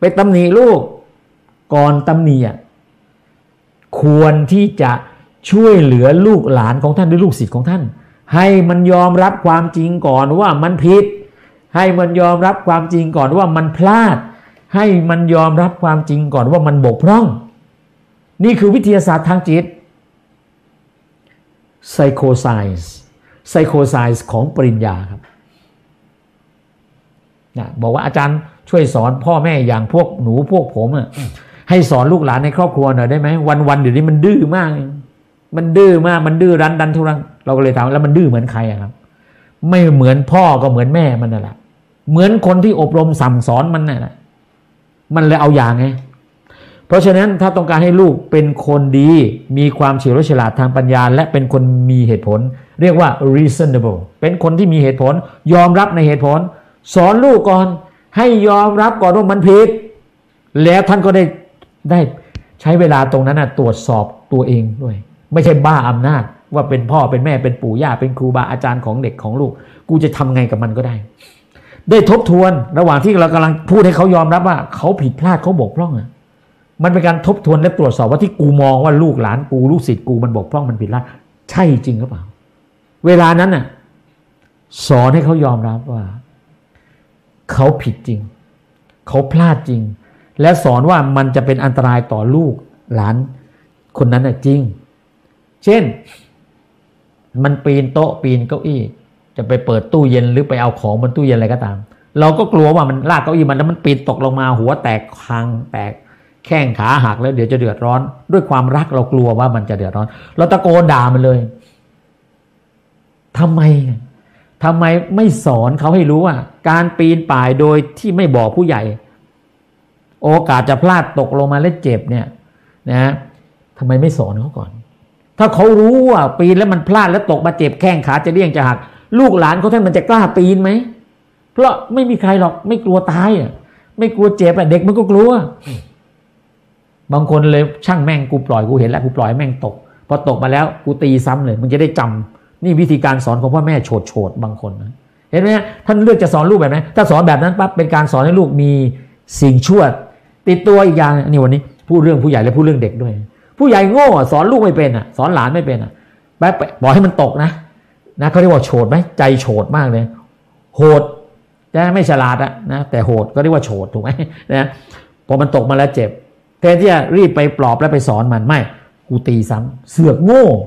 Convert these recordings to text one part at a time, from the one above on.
ไปตำหนิลูกก่อนตำหนิควรที่จะช่วยเหลือลูกหลานของท่านหรือลูกศิษย์ของท่านให้มันยอมรับความจริงก่อนว่ามันผิดให้มันยอมรับความจริงก่อนว่ามันพลาดให้มันยอมรับความจริงก่อนว่ามันบกพร่องนี่คือวิทยาศาสตร์ทางจิต Psychoscience ของปริญญาครับนะบอกว่าอาจารย์ช่วยสอนพ่อแม่อย่างพวกหนูพวกผมให้สอนลูกหลานในครอบครัวหน่อยได้ไหมวันเดี๋ยวนี้มันดื้อมากมันดื้อมากมันดื้อรั้นดันทุรังเราก็เลยถามแล้วมันดื้อเหมือนใครครับไม่เหมือนพ่อก็เหมือนแม่มันนั่นแหละเหมือนคนที่อบรมสั่งสอนมันนั่นแหละมันเลยเอาอย่างไงเพราะฉะนั้นถ้าต้องการให้ลูกเป็นคนดีมีความเฉลียวฉลาดทางปัญญาและเป็นคนมีเหตุผลเรียกว่า reasonable เป็นคนที่มีเหตุผลยอมรับในเหตุผลสอนลูกก่อนให้ยอมรับก่อนว่ามันผิดแล้วท่านก็ได้ใช้เวลาตรงนั้นตรวจสอบตัวเองด้วยไม่ใช่บ้าอำนาจว่าเป็นพ่อเป็นแม่เป็นปู่ย่าเป็นครูบาอาจารย์ของเด็กของลูกกูจะทำไงกับมันก็ได้ทบทวนระหว่างที่เรากำลังพูดให้เขายอมรับว่าเขาผิดพลาดเขาบกพร่องมันเป็นการทบทวนและตรวจสอบว่าที่กูมองว่าลูกหลานกูลูกศิษย์กูมันบกพร่องมันผิดพลาดใช่จริงหรือเปล่าเวลานั้นสอนให้เขายอมรับว่าเขาผิดจริงเขาพลาดจริงและสอนว่ามันจะเป็นอันตรายต่อลูกหลานคนนั้นจริงเช่นมันปีนโต๊ะปีนเก้าอี้จะไปเปิดตู้เย็นหรือไปเอาของบนตู้เย็นอะไรก็ตามเราก็กลัวว่ามันลากเก้าอี้มันแล้วมันปีนตกลงมาหัวแตกคางแตกแข้งขาหักแล้วเดี๋ยวจะเดือดร้อนด้วยความรักเรากลัวว่ามันจะเดือดร้อนเราตะโกนด่ามันเลยทำไมไม่สอนเขาให้รู้ว่าการปีนป่ายโดยที่ไม่บอกผู้ใหญ่โอกาสจะพลาดตกลงมาและเจ็บเนี่ยนะทำไมไม่สอนเขาก่อนถ้าเขารู้ว่าปีนแล้วมันพลาดแล้วตกมาเจ็บแข้งขาจะเลี่ยงจะหักลูกหลานเขาท่านมันจะกล้าปีนไหมเพราะไม่มีใครหรอกไม่กลัวตายไม่กลัวเจ็บเด็กมันก็กลัวบางคนเลยช่างแม่งกูปล่อยกูเห็นแล้วกูปล่อยแม่งตกพอตกมาแล้วกูตีซ้ำเลยมึงจะได้จำนี่วิธีการสอนของพ่อแม่โฉดบางคนนะเห็นไหมท่านเลือกจะสอนลูกแบบไหนถ้าสอนแบบนั้นปั๊บเป็นการสอนให้ลูกมีสิ่งชั่วติดตัวอีกอย่างนี่วันนี้พูดเรื่องผู้ใหญ่และพูดเรื่องเด็กด้วยผู้ใหญ่โง่สอนลูกไม่เป็นสอนหลานไม่เป็นแบบบอกให้มันตกนะเขาเรียกว่าโฉดไหมใจโฉดมากเลยโหดแต่ไม่ฉลาดนะแต่โหดก็เรียกว่าโฉดถูกไหมนะพอมันตกมาแล้วเจ็บแทนที่จะรีบไปปลอบแล้วไปสอนมันไม่กูตีซ้ำเสือกโง่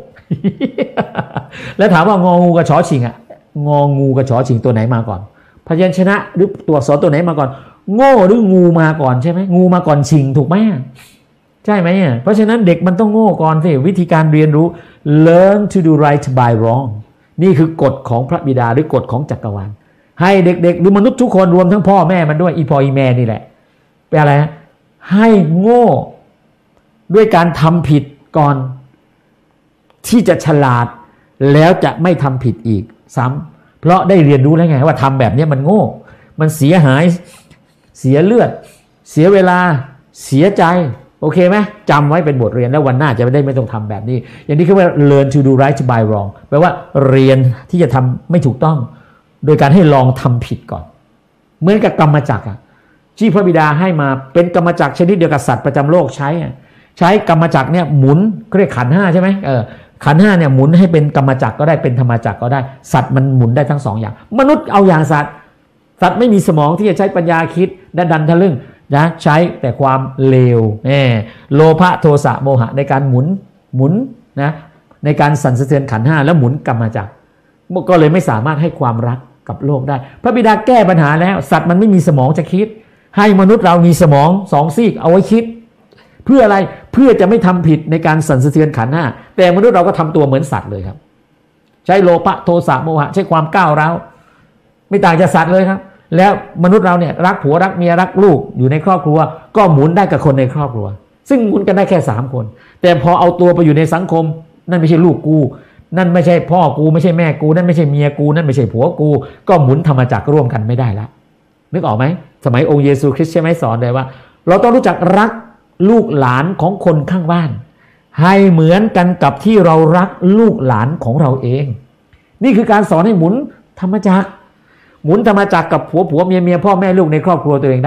แล้วถามว่างองูกับชอชิงงองูกับชอชิงตัวไหนมาก่อนพยัญชนะหรือตัวอักษรตัวไหนมาก่อนโง่หรืองูมาก่อนใช่ไหมงูมาก่อนชิงถูกไหมใช่ไหมเพราะฉะนั้นเด็กมันต้องโง่ก่อนสิวิธีการเรียนรู้ learn to do right by wrong นี่คือกฎของพระบิดาหรือกฎของจักรวาลให้เด็กๆหรือมนุษย์ทุกคนรวมทั้งพ่อแม่มันด้วยอีพ่ออีแม่นี่แหละเป็นอะไรให้โง่ด้วยการทำผิดก่อนที่จะฉลาดแล้วจะไม่ทำผิดอีกซ้ำเพราะได้เรียนรู้แล้วไงว่าทำแบบนี้มันโง่มันเสียหายเสียเลือดเสียเวลาเสียใจโอเคไหมจำไว้เป็นบทเรียนแล้ววันหน้าจะไม่ต้องทำแบบนี้อย่างนี้คือว่า learn to do right by wrong แปลว่าเรียนที่จะทำไม่ถูกต้องโดยการให้ลองทำผิดก่อนเหมือนกับกรรมจักรที่พระบิดาให้มาเป็นกรรมจักรชนิดเดียวกับสัตว์ประจำโลกใช้กรรมจักรเนี่ยหมุนเรียกขันธ์5ใช่ไหมขันธ์5เนี่ยหมุนให้เป็นกรรมจักรก็ได้เป็นธรรมจักรก็ได้สัตว์มันหมุนได้ทั้งสองอย่างมนุษย์เอาอย่างสัตว์ไม่มีสมองที่จะใช้ปัญญาคิดดันทะลึ่งนะใช้แต่ความเลวโลภะโทสะโมหะในการหมุนนะในการสั่นสะเทือนขันธ์5แล้วหมุนกรรมจักรก็เลยไม่สามารถให้ความรักกับโลกได้พระบิดาแก้ปัญหาแล้วสัตว์มันไม่มีสมองจะคิดให้มนุษย์เรามีสมอง2ซีกเอาไว้คิดเพื่ออะไรเพื่อจะไม่ทำผิดในการสั่นสะเทือนขันธ์5แต่มนุษย์เราก็ทำตัวเหมือนสัตว์เลยครับใช้โลภะโทสะโมหะใช้ความก้าวร้าวไม่ต่างจากสัตว์เลยครับแล้วมนุษย์เราเนี่ยรักผัวรักเมียรักลูกอยู่ในครอบครัวก็หมุนได้กับคนในครอบครัวซึ่งหมุนกันได้แค่3คนแต่พอเอาตัวไปอยู่ในสังคมนั่นไม่ใช่ลูกกูนั่นไม่ใช่พ่อกูไม่ใช่แม่กูนั่นไม่ใช่เมียกูนั่นไม่ใช่ผัวกูก็หมุนธรรมจักรร่วมกันไม่ได้ละนึกออกไหมสมัยองค์เยซูคริสต์ใช่ไหมสอนเลยว่าเราต้องรู้จักรักลูกหลานของคนข้างบ้านให้เหมือนกันกับที่เรารักลูกหลานของเราเองนี่คือการสอนให้หมุนธรรมจักรหมุนธรรมจักรกับผัวเมียพ่อแม่ลูกในครอบครัวตัวเองได้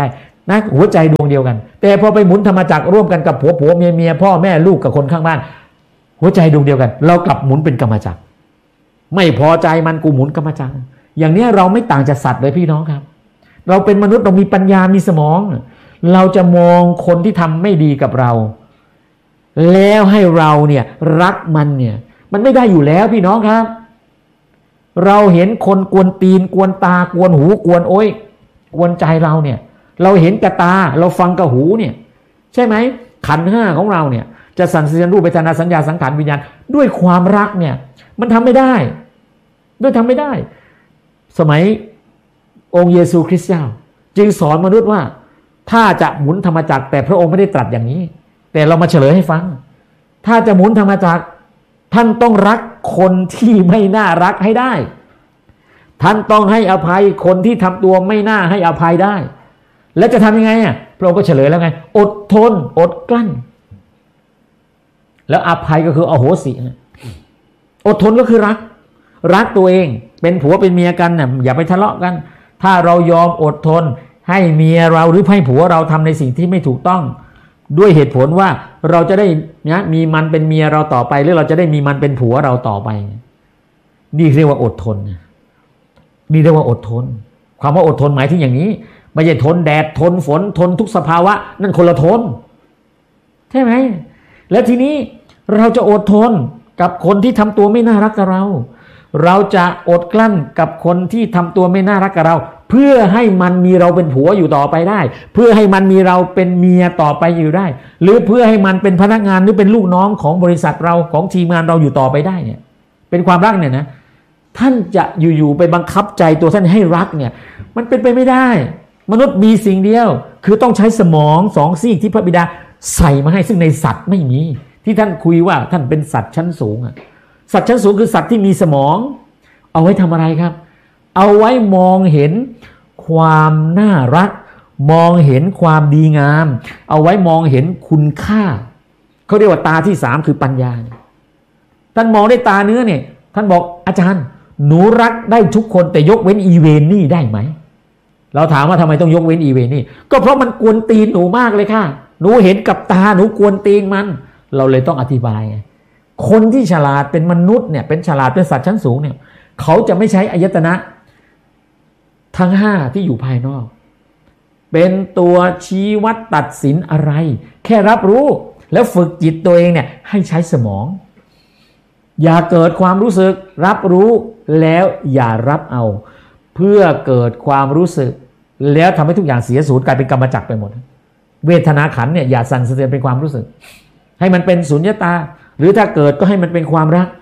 นะหัวใจดวงเดียวกันแต่พอไปหมุนธรรมจักรร่วมกันกับผัวเมียพ่อแม่ลูกกับคนข้างบ้านหัวใจดวงเดียวกันเรากลับหมุนเป็นกรรมจักรไม่พอใจมันกูหมุนกรรมจักรอย่างนี้เราไม่ต่างจากสัตว์เลยพี่น้องครับเราเป็นมนุษย์เรามีปัญญามีสมองเราจะมองคนที่ทำไม่ดีกับเราแล้วให้เราเนี่ยรักมันเนี่ยมันไม่ได้อยู่แล้วพี่น้องครับเราเห็นคนกวนตีนกวนตากวนหูกวนโอ้ยกวนใจเราเนี่ยเราเห็นกับตาเราฟังกับหูเนี่ยใช่ไหมขันธ์ห้าของเราเนี่ยจะสั่นสะเทือนรูปเวทนาสัญญาสังขารวิญญาณด้วยความรักเนี่ยมันทำไม่ได้ด้วยทำไม่ได้สมัยองค์เยซูคริสต์เจ้าจึงสอนมนุษย์ว่าถ้าจะหมุนธรรมจักรแต่พระองค์ไม่ได้ตรัสอย่างนี้แต่เรามาเฉลยให้ฟังถ้าจะหมุนธรรมจักรท่านต้องรักคนที่ไม่น่ารักให้ได้ท่านต้องให้อภัยคนที่ทำตัวไม่น่าให้อภัยได้แล้วจะทำยังไงอ่ะพระองค์ก็เฉลยแล้วไงอดทนอดกลั้นแล้วอภัยก็คืออโหสิอดทนก็คือรักตัวเองเป็นผัวเป็นเมียกันน่ะอย่าไปทะเลาะกันถ้าเรายอมอดทนให้เมียเราหรือให้ผัวเราทำในสิ่งที่ไม่ถูกต้องด้วยเหตุผลว่าเราจะได้นะมีมันเป็นเมียเราต่อไปหรือเราจะได้มีมันเป็นผัวเราต่อไปนี่เรียกว่าอดทนนี่เรียกว่าอดทนความว่าอดทนหมายถึงอย่างนี้ไม่ใช่ทนแดดทนฝนทนทุกสภาวะนั่นคนละทนใช่ไหมแล้วทีนี้เราจะอดทนกับคนที่ทำตัวไม่น่ารักกับเราจะอดกลั้นกับคนที่ทำตัวไม่น่ารักกับเราเพื่อให้มันมีเราเป็นผัวอยู่ต่อไปได้เพื่อให้มันมีเราเป็นเมียต่อไปอยู่ได้หรือเพื่อให้มันเป็นพนักงานหรือเป็นลูกน้องของบริษัทเราของทีมงานเราอยู่ต่อไปได้เนี่ยเป็นความรักเนี่ยนะท่านจะอยู่ๆไปบังคับใจตัวท่านให้รักเนี่ยมันเป็นไปไม่ได้มนุษย์มีสิ่งเดียวคือต้องใช้สมองสองซีกที่พระบิดาใส่มาให้ซึ่งในสัตว์ไม่มีที่ท่านคุยว่าท่านเป็นสัตว์ชั้นสูงสัตว์ชั้นสูงคือสัตว์ที่มีสมองเอาไว้ทำอะไรครับเอาไว้มองเห็นความน่ารักมองเห็นความดีงามเอาไว้มองเห็นคุณค่าเขาเรียกว่าตาที่สามคือปัญญาท่านมองด้วยตาเนื้อเนี่ยท่านบอกอาจารย์หนูรักได้ทุกคนแต่ยกเว้นอีเวนนี่ได้ไหมเราถามว่าทำไมต้องยกเว้นอีเวนนี่ก็เพราะมันกวนตีนหนูมากเลยค่ะหนูเห็นกับตาหนูกวนตีนมันเราเลยต้องอธิบายคนที่ฉลาดเป็นมนุษย์เนี่ยเป็นฉลาดเป็นสัตว์ชั้นสูงเนี่ยเขาจะไม่ใช้อายตนะทั้งห้าที่อยู่ภายนอกเป็นตัวชี้วัดตัดสินอะไรแค่รับรู้แล้วฝึกจิตตัวเองเนี่ยให้ใช้สมองอย่าเกิดความรู้สึกรับรู้แล้วอย่ารับเอาเพื่อเกิดความรู้สึกแล้วทำให้ทุกอย่างเสียสูญกลายเป็นกรรมจักรไปหมดเวทนาขันธ์เนี่ยอย่าสั่นสะเทือนเป็นความรู้สึกให้มันเป็นสุญญตาหรือถ้าเกิดก็ให้มันเป็นความรัก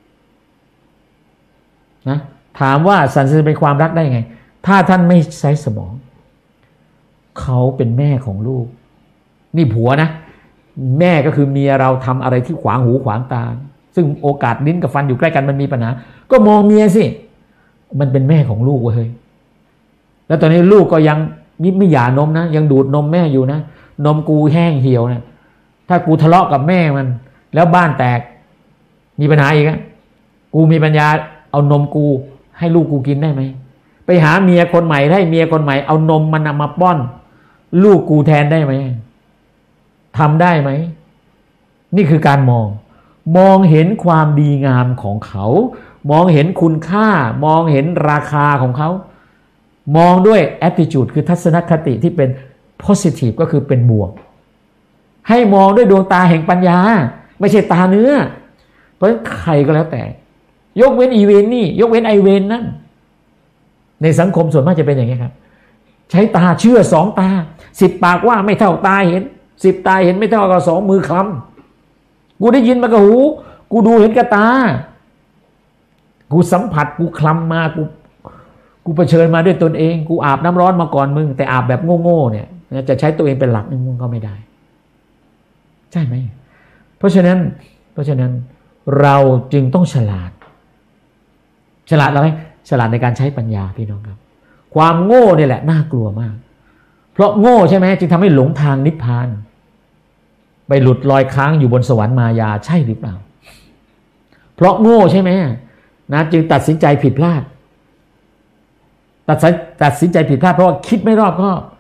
นะถามว่าสั่นสะเทือนเป็นความรักได้ไงถ้าท่านไม่ใช้สมองเขาเป็นแม่ของลูกนี่ผัวนะแม่ก็คือเมียเราทำอะไรที่ขวางหูขวางตาซึ่งโอกาสลิ้นกับฟันอยู่ใกล้กันมันมีปัญหาก็มองเมียสิมันเป็นแม่ของลูกเว้ยแล้วตอนนี้ลูกก็ยังไม่หย่านมนะยังดูดนมแม่อยู่นะนมกูแห้งเหี่ยวนะถ้ากูทะเลาะกับแม่มันแล้วบ้านแตกมีปัญหาอีกอะกูมีปัญญาเอานมกูให้ลูกกูกินได้ไหมไปหาเมียคนใหม่ให้เมียคนใหม่เอานมมันมาป้อนลูกกูแทนได้ไหมทำได้ไหมนี่คือการมองเห็นความดีงามของเขามองเห็นคุณค่ามองเห็นราคาของเขามองด้วย attitude คือทัศนคติที่เป็น positive ก็คือเป็นบวกให้มองด้วยดวงตาแห่งปัญญาไม่ใช่ตาเนื้อเพราะใครก็แล้วแต่ยกเว้นอีเวนนี่ยกเว้นไอเวนนั่นในสังคมส่วนมากจะเป็นอย่างนี้ครับใช้ตาเชื่อสองตา10 ปากว่าไม่เท่าตาเห็น10 ตาเห็นไม่เท่ากับ2 มือคลำกูได้ยินมากับหูกูดูเห็นกับตากูสัมผัสกูคลำมากูเผชิญมาด้วยตนเองกูอาบน้ำร้อนมาก่อนมึงแต่อาบแบบโง่ๆเนี่ยจะใช้ตัวเองเป็นหลักมึงก็ไม่ได้ใช่ไหมเพราะฉะนั้นเราจึงต้องฉลาดอะไรฉลาดในการใช้ปัญญาพี่น้องครับความโง่เนี่ยแหละน่ากลัวมากเพราะโง่ใช่ไหมจึงทำให้หลงทางนิพพานไปหลุดลอยค้างอยู่บนสวรรค์มายาใช่หรือเปล่าเพราะโง่ใช่ไหมนะจึงตัดสินใจผิดพลาดตัดสินใจผิดพลาดเพราะว่าคิดไม่รอบคอบ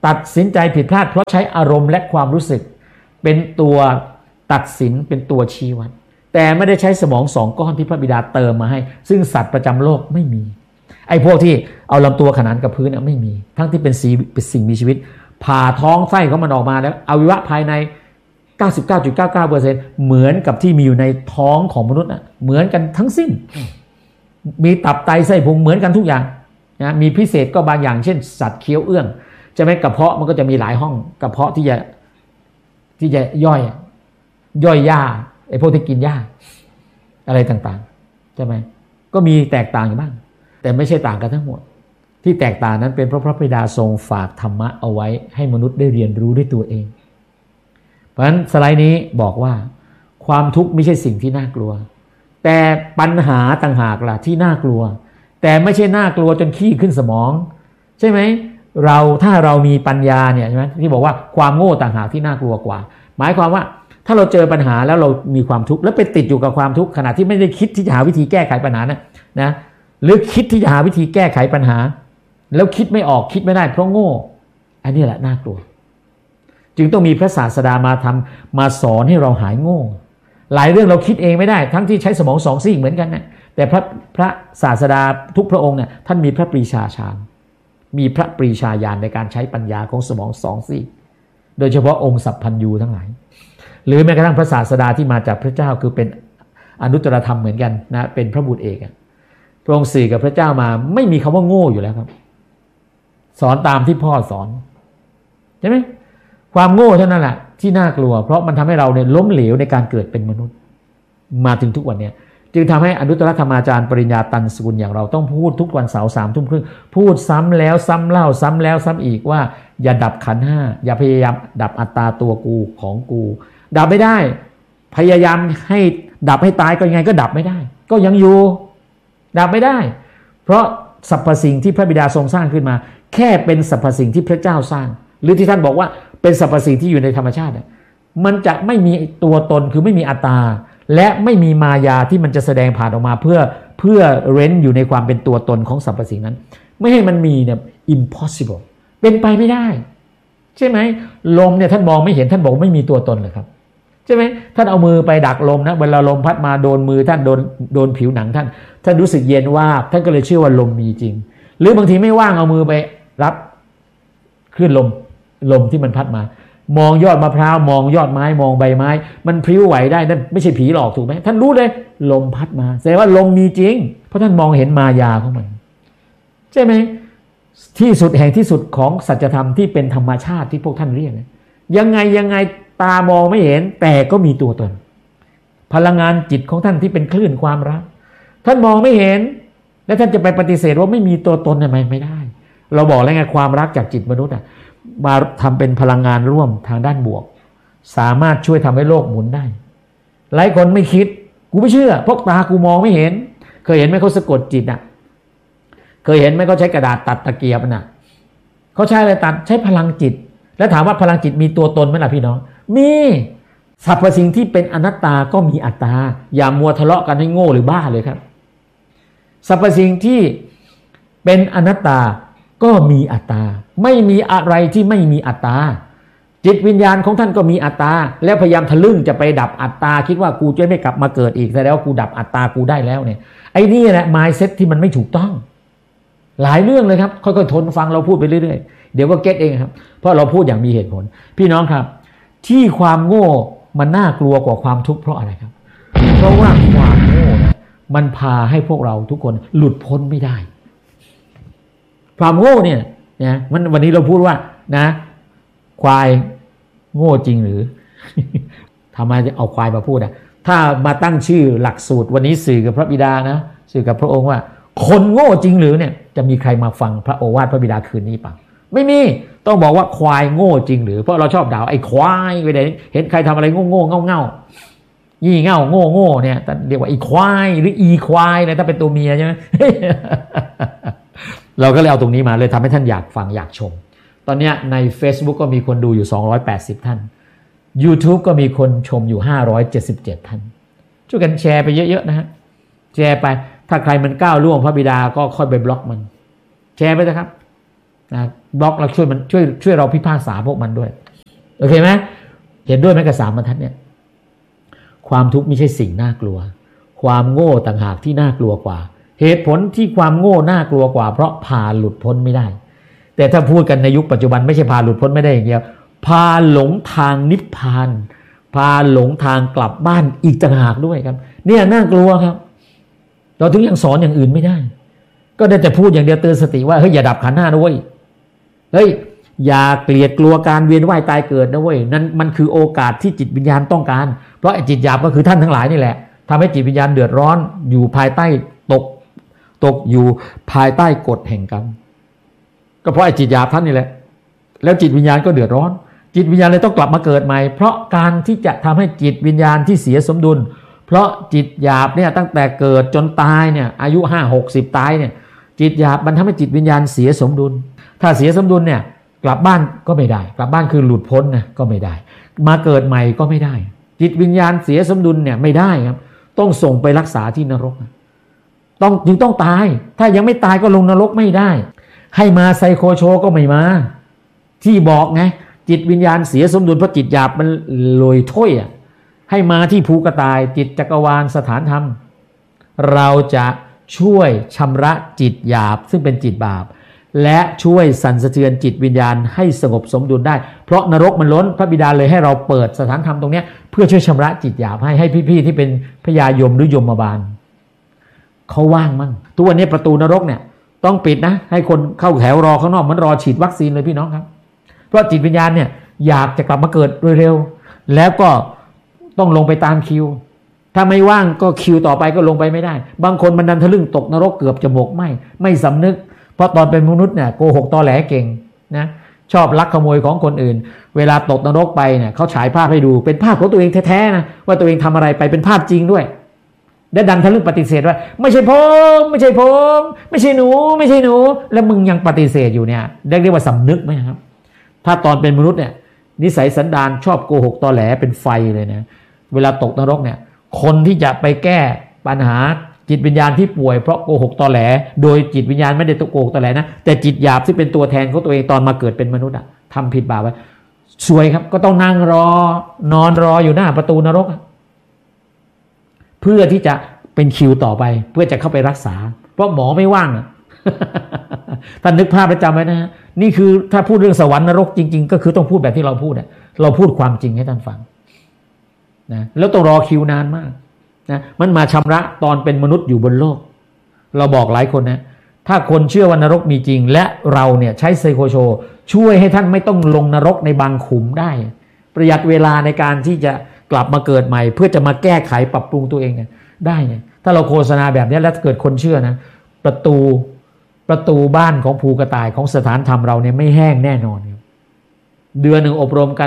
ตัดสินใจผิดพลาดเพราะใช้อารมณ์และความรู้สึกเป็นตัวตัดสินเป็นตัวชี้วัดแต่ไม่ได้ใช้สมองสองก้อนที่พระบิดาเติมมาให้ซึ่งสัตว์ประจำโลกไม่มีไอ้พวกที่เอาลำตัวขนานกับพื้นไม่มีทั้งที่เป็นสิ่งมีชีวิตผ่าท้องไส้ของมันออกมาแล้วอวัยวะภายใน 99.99% เหมือนกับที่มีอยู่ในท้องของมนุษย์เหมือนกันทั้งสิ้นมีตับไตไส้พุงเหมือนกันทุกอย่างนะมีพิเศษก็บางอย่างเช่นสัตว์เคี้ยวเอื้องจะไม่กระเพาะมันก็จะมีหลายห้องกระเพาะที่จะย่อยหญ้าไอ้พวกที่กินหญ้าอะไรต่างๆใช่ไหมก็มีแตกต่างอยู่บ้างแต่ไม่ใช่ต่างกันทั้งหมดที่แตกต่างนั้นเป็นเพราะพระบิดาทรงฝากธรรมะเอาไว้ให้มนุษย์ได้เรียนรู้ด้วยตัวเองเพราะฉะนั้นสไลด์นี้บอกว่าความทุกข์ไม่ใช่สิ่งที่น่ากลัวแต่ปัญหาต่างหากล่ะที่น่ากลัวแต่ไม่ใช่น่ากลัวจนขี้ขึ้นสมองใช่ไหมถ้าเรามีปัญญาเนี่ยใช่ไหมที่บอกว่าความโง่ต่างหากที่น่ากลัวกว่าหมายความว่าถ้าเราเจอปัญหาแล้วเรามีความทุกข์แล้วไปติดอยู่กับความทุกข์ขณะที่ไม่ได้คิดที่จะหาวิธีแก้ไขปัญหานะหรือคิดที่จะหาวิธีแก้ไขปัญหาแล้วคิดไม่ออกคิดไม่ได้เพราะโง่อันนี้แหละน่ากลัวจึงต้องมีพระศาสดามาสอนให้เราหายโง่หลายเรื่องเราคิดเองไม่ได้ทั้งที่ใช้สมองสองซีกเหมือนกันนะแต่พระศาสดาทุกพระองค์เนี่ยท่านมีพระปรีชาญาณมีพระปรีชาญาณในการใช้ปัญญาของสมองสองซีกโดยเฉพาะองค์สัพพัญญูทั้งหลายหรือแม้กระทั่งพระศาสดาที่มาจากพระเจ้าคือเป็นอนุตตรธรรมเหมือนกันนะเป็นพระบุตรเอกพระองค์สื่อกับพระเจ้ามาไม่มีคำว่าโง่อยู่แล้วครับสอนตามที่พ่อสอนใช่ไหมความโง่เท่านั้นแหละที่น่ากลัวเพราะมันทำให้เราเนี่ยล้มเหลวในการเกิดเป็นมนุษย์มาถึงทุกวันนี้จึงทำให้อนุตตรธรรมาจารย์ปริญญาตันสกุลอย่างเราต้องพูดทุกวันเสาร์ 21:30พูดซ้ำแล้วซ้ำเล่าซ้ำแล้วซ้ำอีกว่าอย่าดับขันธ์ห้าอย่าพยายามดับอัตตาตัวกูของกูดับไม่ได้พยายามให้ดับให้ตายก็ยังไงก็ดับไม่ได้ก็ยังอยู่ดับไม่ได้เพราะสรรพสิ่งที่พระบิดาทรงสร้างขึ้นมาแค่เป็นสรรพสิ่งที่พระเจ้าสร้างหรือที่ท่านบอกว่าเป็นสรรพสิ่งที่อยู่ในธรรมชาติมันจะไม่มีตัวตนคือไม่มีอัตตาและไม่มีมายาที่มันจะแสดงผ่านออกมาเพื่อเร้นอยู่ในความเป็นตัวตนของสรรพสิ่งนั้นไม่ให้มันมีเนี่ย impossible เป็นไปไม่ได้ใช่ไหมลมเนี่ยท่านมองไม่เห็นท่านบอกไม่มีตัวตนเลยครับใช่ไหมท่านเอามือไปดักลมนะเวลาลมพัดมาโดนมือท่านโดนผิวหนังท่านรู้สึกเย็นว่าท่านก็เลยเชื่อว่าลมมีจริงหรือบางทีไม่ว่างเอามือไปรับคลื่นลมที่มันพัดมามองยอดมะพร้าวมองยอดไม้มองใบไม้มันพลิ้วไหวได้นั่นไม่ใช่ผีหลอกถูกไหมท่านรู้เลยลมพัดมาแสดงว่าลมมีจริงเพราะท่านมองเห็นมายาของมันใช่ไหมที่สุดแห่งที่สุดของสัจธรรมที่เป็นธรรมชาติที่พวกท่านเรียกยังไงตามองไม่เห็นแต่ก็มีตัวตนพลังงานจิตของท่านที่เป็นคลื่นความรักท่านมองไม่เห็นและท่านจะไปปฏิเสธว่าไม่มีตัวตนไม่ได้เราบอกแล้วไงความรักจากจิตมนุษย์มาทำเป็นพลังงานร่วมทางด้านบวกสามารถช่วยทำให้โลกหมุนได้หลายคนไม่คิดกูไม่เชื่อเพราะตากูมองไม่เห็นเคยเห็นไหมเขาสะกดจิตเคยเห็นไหมเขาใช้กระดาษตัดตะเกียบเขาใช้อะไรตัดใช้พลังจิตแล้วถามว่าพลังจิตมีตัวตนไหมล่ะพี่น้องมีสรรพสิ่งที่เป็นอนัตตาก็มีอัตตาอย่ามัวทะเลาะกันให้โง่หรือบ้าเลยครับสรรพสิ่งที่เป็นอนัตตาก็มีอัตตาไม่มีอะไรที่ไม่มีอัตตาจิตวิญญาณของท่านก็มีอัตตาแล้วพยายามทะลึ่งจะไปดับอัตตาคิดว่ากูจะไม่กลับมาเกิดอีกแต่แล้วกูดับอัตตากูได้แล้วเนี่ยไอ้นี่แหละ mindset ที่มันไม่ถูกต้องหลายเรื่องเลยครับค่อยๆทนฟังเราพูดไปเรื่อยๆเดี๋ยวก็เก็ตเองครับเพราะเราพูดอย่างมีเหตุผลพี่น้องครับที่ความโง่มันน่ากลัวกว่าความทุกข์เพราะอะไรครับเพราะว่าความโง่มันพาให้พวกเราทุกคนหลุดพ้นไม่ได้ความโง่เนี่ยนะวันนี้เราพูดว่านะควายโง่จริงหรือ ทำไมจะเอาควายมาพูดถ้ามาตั้งชื่อหลักสูตรวันนี้สื่อกับพระบิดานะสื่อกับพระองค์ว่าคนโง่จริงหรือเนี่ยจะมีใครมาฟังพระโอวาทพระบิดาคืนนี้เปล่าไม่มีต้องบอกว่าควายโง่จริงหรือเพราะเราชอบด่าไอ้ควายไปไหนเห็นใครทำอะไรโง่เง่ายี่เง่าโง่เนี่ยเรียกว่าไอ้ควายหรืออีควายนะถ้าเป็นตัวเมียใช่ไหม เราก็เลยเอาตรงนี้มาเลยทำให้ท่านอยากฟังอยากชมตอนนี้ใน Facebook ก็มีคนดูอยู่280ท่าน YouTube ก็มีคนชมอยู่577ท่านช่วยกันแชร์ไปเยอะๆนะฮะแชร์ไปถ้าใครมันก้าวล่วงพระบิดาก็ค่อยไปบล็อกมันแชร์ไปนะครับนะบล็อกแล้วช่วยเราพิพากษาพวกมันด้วยโอเคไหมเห็นด้วยไหมกับ3 บรรทัดเนี่ยความทุกข์ไม่ใช่สิ่งน่ากลัวความโง่ต่างหากที่น่ากลัวกว่าเหตุผลที่ความโง่น่ากลัวกว่าเพราะพาหลุดพ้นไม่ได้แต่ถ้าพูดกันในยุคปัจจุบันไม่ใช่พาหลุดพ้นไม่ได้อย่างเดียวพาหลงทางนิพพานพาหลงทางกลับบ้านอีกต่างหากด้วยครับเนี่ยน่ากลัวครับเราถึงยังสอนอย่างอื่นไม่ได้ก็ได้แต่พูดอย่างเดียวเตือนสติว่าเฮ้ยอย่าดับขันธ์ 5นะเว้ยเฮ้ยอย่าเกลียดกลัวการเวียนว่ายตายเกิดนะเว้ยนั่นมันคือโอกาสที่จิตวิญญาณต้องการเพราะไอ้จิตหยาบก็คือท่านทั้งหลายนี่แหละทำให้จิตวิญญาณเดือดร้อนอยู่ภายใต้ตกอยู่ภายใต้กฎแห่งกรรมก็เพราะไอ้จิตหยาบท่านนี่แหละแล้วจิตวิญญาณก็เดือดร้อนจิตวิญญาณเลยต้องกลับมาเกิดใหม่เพราะการที่จะทำให้จิตวิญญาณที่เสียสมดุลเพราะจิตหยาบเนี่ยตั้งแต่เกิดจนตายเนี่ยอายุ50-60ตายเนี่ยจิตหยาบมันทำให้จิตวิญญาณเสียสมดุลถ้าเสียสมดุลเนี่ยกลับบ้านก็ไม่ได้กลับบ้านคือหลุดพ้นนะก็ไม่ได้มาเกิดใหม่ก็ไม่ได้จิตวิญญาณเสียสมดุลเนี่ยไม่ได้ครับต้องส่งไปรักษาที่นรกจึงต้องตายถ้ายังไม่ตายก็ลงนรกไม่ได้ให้มาไซโคโชก็ไม่มาที่บอกไงจิตวิญญาณเสียสมดุลเพราะจิตหยาบมันลอยถ้วยให้มาที่ภูกระต่ายจิตจักรวาลสถานธรรมเราจะช่วยชำระจิตหยาบซึ่งเป็นจิตบาปและช่วยสั่นสะเทือนจิตวิญญาณให้สงบสมดุลได้เพราะนรกมันล้นพระบิดาเลยให้เราเปิดสถานธรรมตรงนี้เพื่อช่วยชำระจิตหยาบให้พี่ๆที่เป็นพญายมหรือยมบาลเขาว่างมั่งทุกวันนี้ประตูนรกเนี่ยต้องปิดนะให้คนเข้าแถวรอข้างนอกมันรอฉีดวัคซีนเลยพี่น้องครับเพราะจิตวิญญาณเนี่ยอยากจะกลับมาเกิดโดยเร็วแล้วก็ต้องลงไปตามคิวถ้าไม่ว่างก็คิวต่อไปก็ลงไปไม่ได้บางคนมันดันทะลึ่งตกนรกเกือบจะหมกไหมไม่สำนึกเพราะตอนเป็นมนุษย์เนี่ยโกหกตอแหลเก่งนะชอบลักขโมยของคนอื่นเวลาตกนรกไปเนี่ยเขาฉายภาพให้ดูเป็นภาพของตัวเองแท้ๆนะว่าตัวเองทำอะไรไปเป็นภาพจริงด้วยและดันทะลึ่งปฏิเสธว่าไม่ใช่ผมไม่ใช่ผมไม่ใช่หนูไม่ใช่หนูแล้วมึงยังปฏิเสธอยู่เนี่ยเรียกว่าสำนึกไหมครับถ้าตอนเป็นมนุษย์เนี่ยนิสัยสันดานชอบโกหกตอแหลเป็นไฟเลยนะเวลาตกนรกเนี่ยคนที่จะไปแก้ปัญหาจิตวิญญาณที่ป่วยเพราะโกหกตอแหลโดยจิตวิญญาณไม่ได้โกหกตอแหลนะแต่จิตหยาบที่เป็นตัวแทนของตัวเองตอนมาเกิดเป็นมนุษย์ทำผิดบาปไว้ซวยครับก็ต้องนั่งนอนรออยู่หน้าประตูนรกเพื่อที่จะเป็นคิวต่อไปเพื่อจะเข้าไปรักษาเพราะหมอไม่ว่างท่านนึกภาพประจำไว้นะนี่คือถ้าพูดเรื่องสวรรค์นรกจริงๆก็คือต้องพูดแบบที่เราพูดเราพูดความจริงให้ท่านฟังนะแล้วต้องรอคิวนานมากนะมันมาชำระตอนเป็นมนุษย์อยู่บนโลกเราบอกหลายคนนะถ้าคนเชื่อว่านรกมีจริงและเราเนี่ยใช้ไซโคโชช่วยให้ท่านไม่ต้องลงนรกในบางขุมได้ประหยัดเวลาในการที่จะกลับมาเกิดใหม่เพื่อจะมาแก้ไขปรับปรุงตัวเองเนี่ยได้เนี่ยถ้าเราโฆษณาแบบนี้แล้วเกิดคนเชื่อนะประตูบ้านของภูกระต่ายของสถานธรรมเราเนี่ยไม่แห้งแน่นอนเดือนหนึ่งอบรมกัน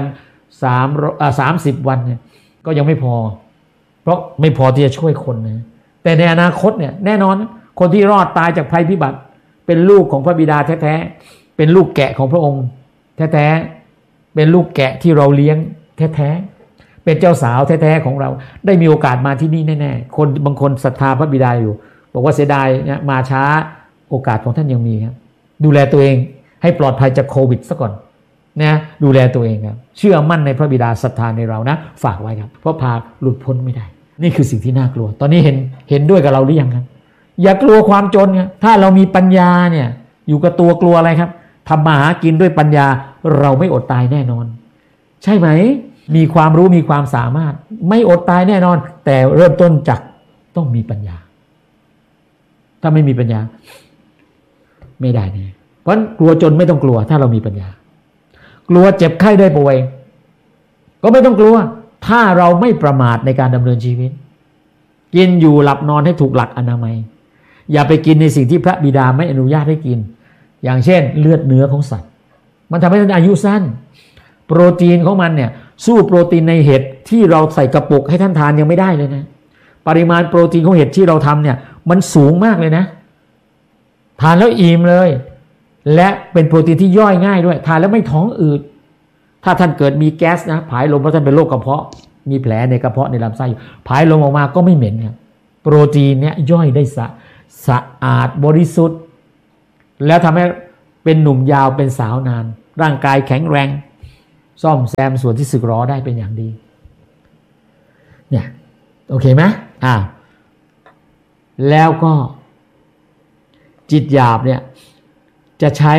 30 วันเนี่ยก็ยังไม่พอเพราะไม่พอที่จะช่วยคนนะแต่ในอนาคตเนี่ยแน่นอนคนที่รอดตายจากภัยพิบัติเป็นลูกของพระบิดาแท้ๆเป็นลูกแกะของพระองค์แท้ๆเป็นลูกแกะที่เราเลี้ยงแท้ๆเป็นเจ้าสาวแท้ๆของเราได้มีโอกาสมาที่นี่แน่ๆคนบางคนศรัทธาพระบิดาอยู่บอกว่าเสียดายเนี่ยมาช้าโอกาสของท่านยังมีครับดูแลตัวเองให้ปลอดภัยจากโควิดซะก่อนนะดูแลตัวเองครับเชื่อมั่นในพระบิดาศรัทธาในเรานะฝากไว้ครับเพราะพาหลุดพ้นไม่ได้นี่คือสิ่งที่น่ากลัวตอนนี้เห็นด้วยกับเราหรือยังครับอย่ากลัวความจนครับถ้าเรามีปัญญาเนี่ยอยู่กับตัวกลัวอะไรครับทำมาหากินด้วยปัญญาเราไม่อดตายแน่นอนใช่ไหมมีความรู้มีความสามารถไม่อดตายแน่นอนแต่เริ่มต้นจากต้องมีปัญญาถ้าไม่มีปัญญาไม่ได้แน่เพราะกลัวจนไม่ต้องกลัวถ้าเรามีปัญญากลัวเจ็บไข้ได้ป่วยก็ไม่ต้องกลัวถ้าเราไม่ประมาทในการดำเนินชีวิตกินอยู่หลับนอนให้ถูกหลักอนามัยอย่าไปกินในสิ่งที่พระบิดาไม่อนุญาตให้กินอย่างเช่นเลือดเนื้อของสัตว์มันทำให้ท่านอายุสั้นโปรตีนของมันเนี่ยสู้โปรตีนในเห็ดที่เราใส่กระปุกให้ท่านทานยังไม่ได้เลยนะปริมาณโปรตีนของเห็ดที่เราทำเนี่ยมันสูงมากเลยนะทานแล้วอิ่มเลยและเป็นโปรตีนที่ย่อยง่ายด้วยทานแล้วไม่ท้องอืดถ้าท่านเกิดมีแก๊สนะผายลมเพราะท่านเป็นโรคกระเพาะมีแผลในกระเพาะในลำไส้อยู่ผายลมออกมาก็ไม่เหม็นครับโปรตีนเนี่ยย่อยได้สะอาดบริสุทธิ์แล้วทำให้เป็นหนุ่มยาวเป็นสาวนานร่างกายแข็งแรงซ่อมแซมส่วนที่สึกหรอได้เป็นอย่างดีเนี่ยโอเคไหมแล้วก็จิตหยาบเนี่ยจะใช้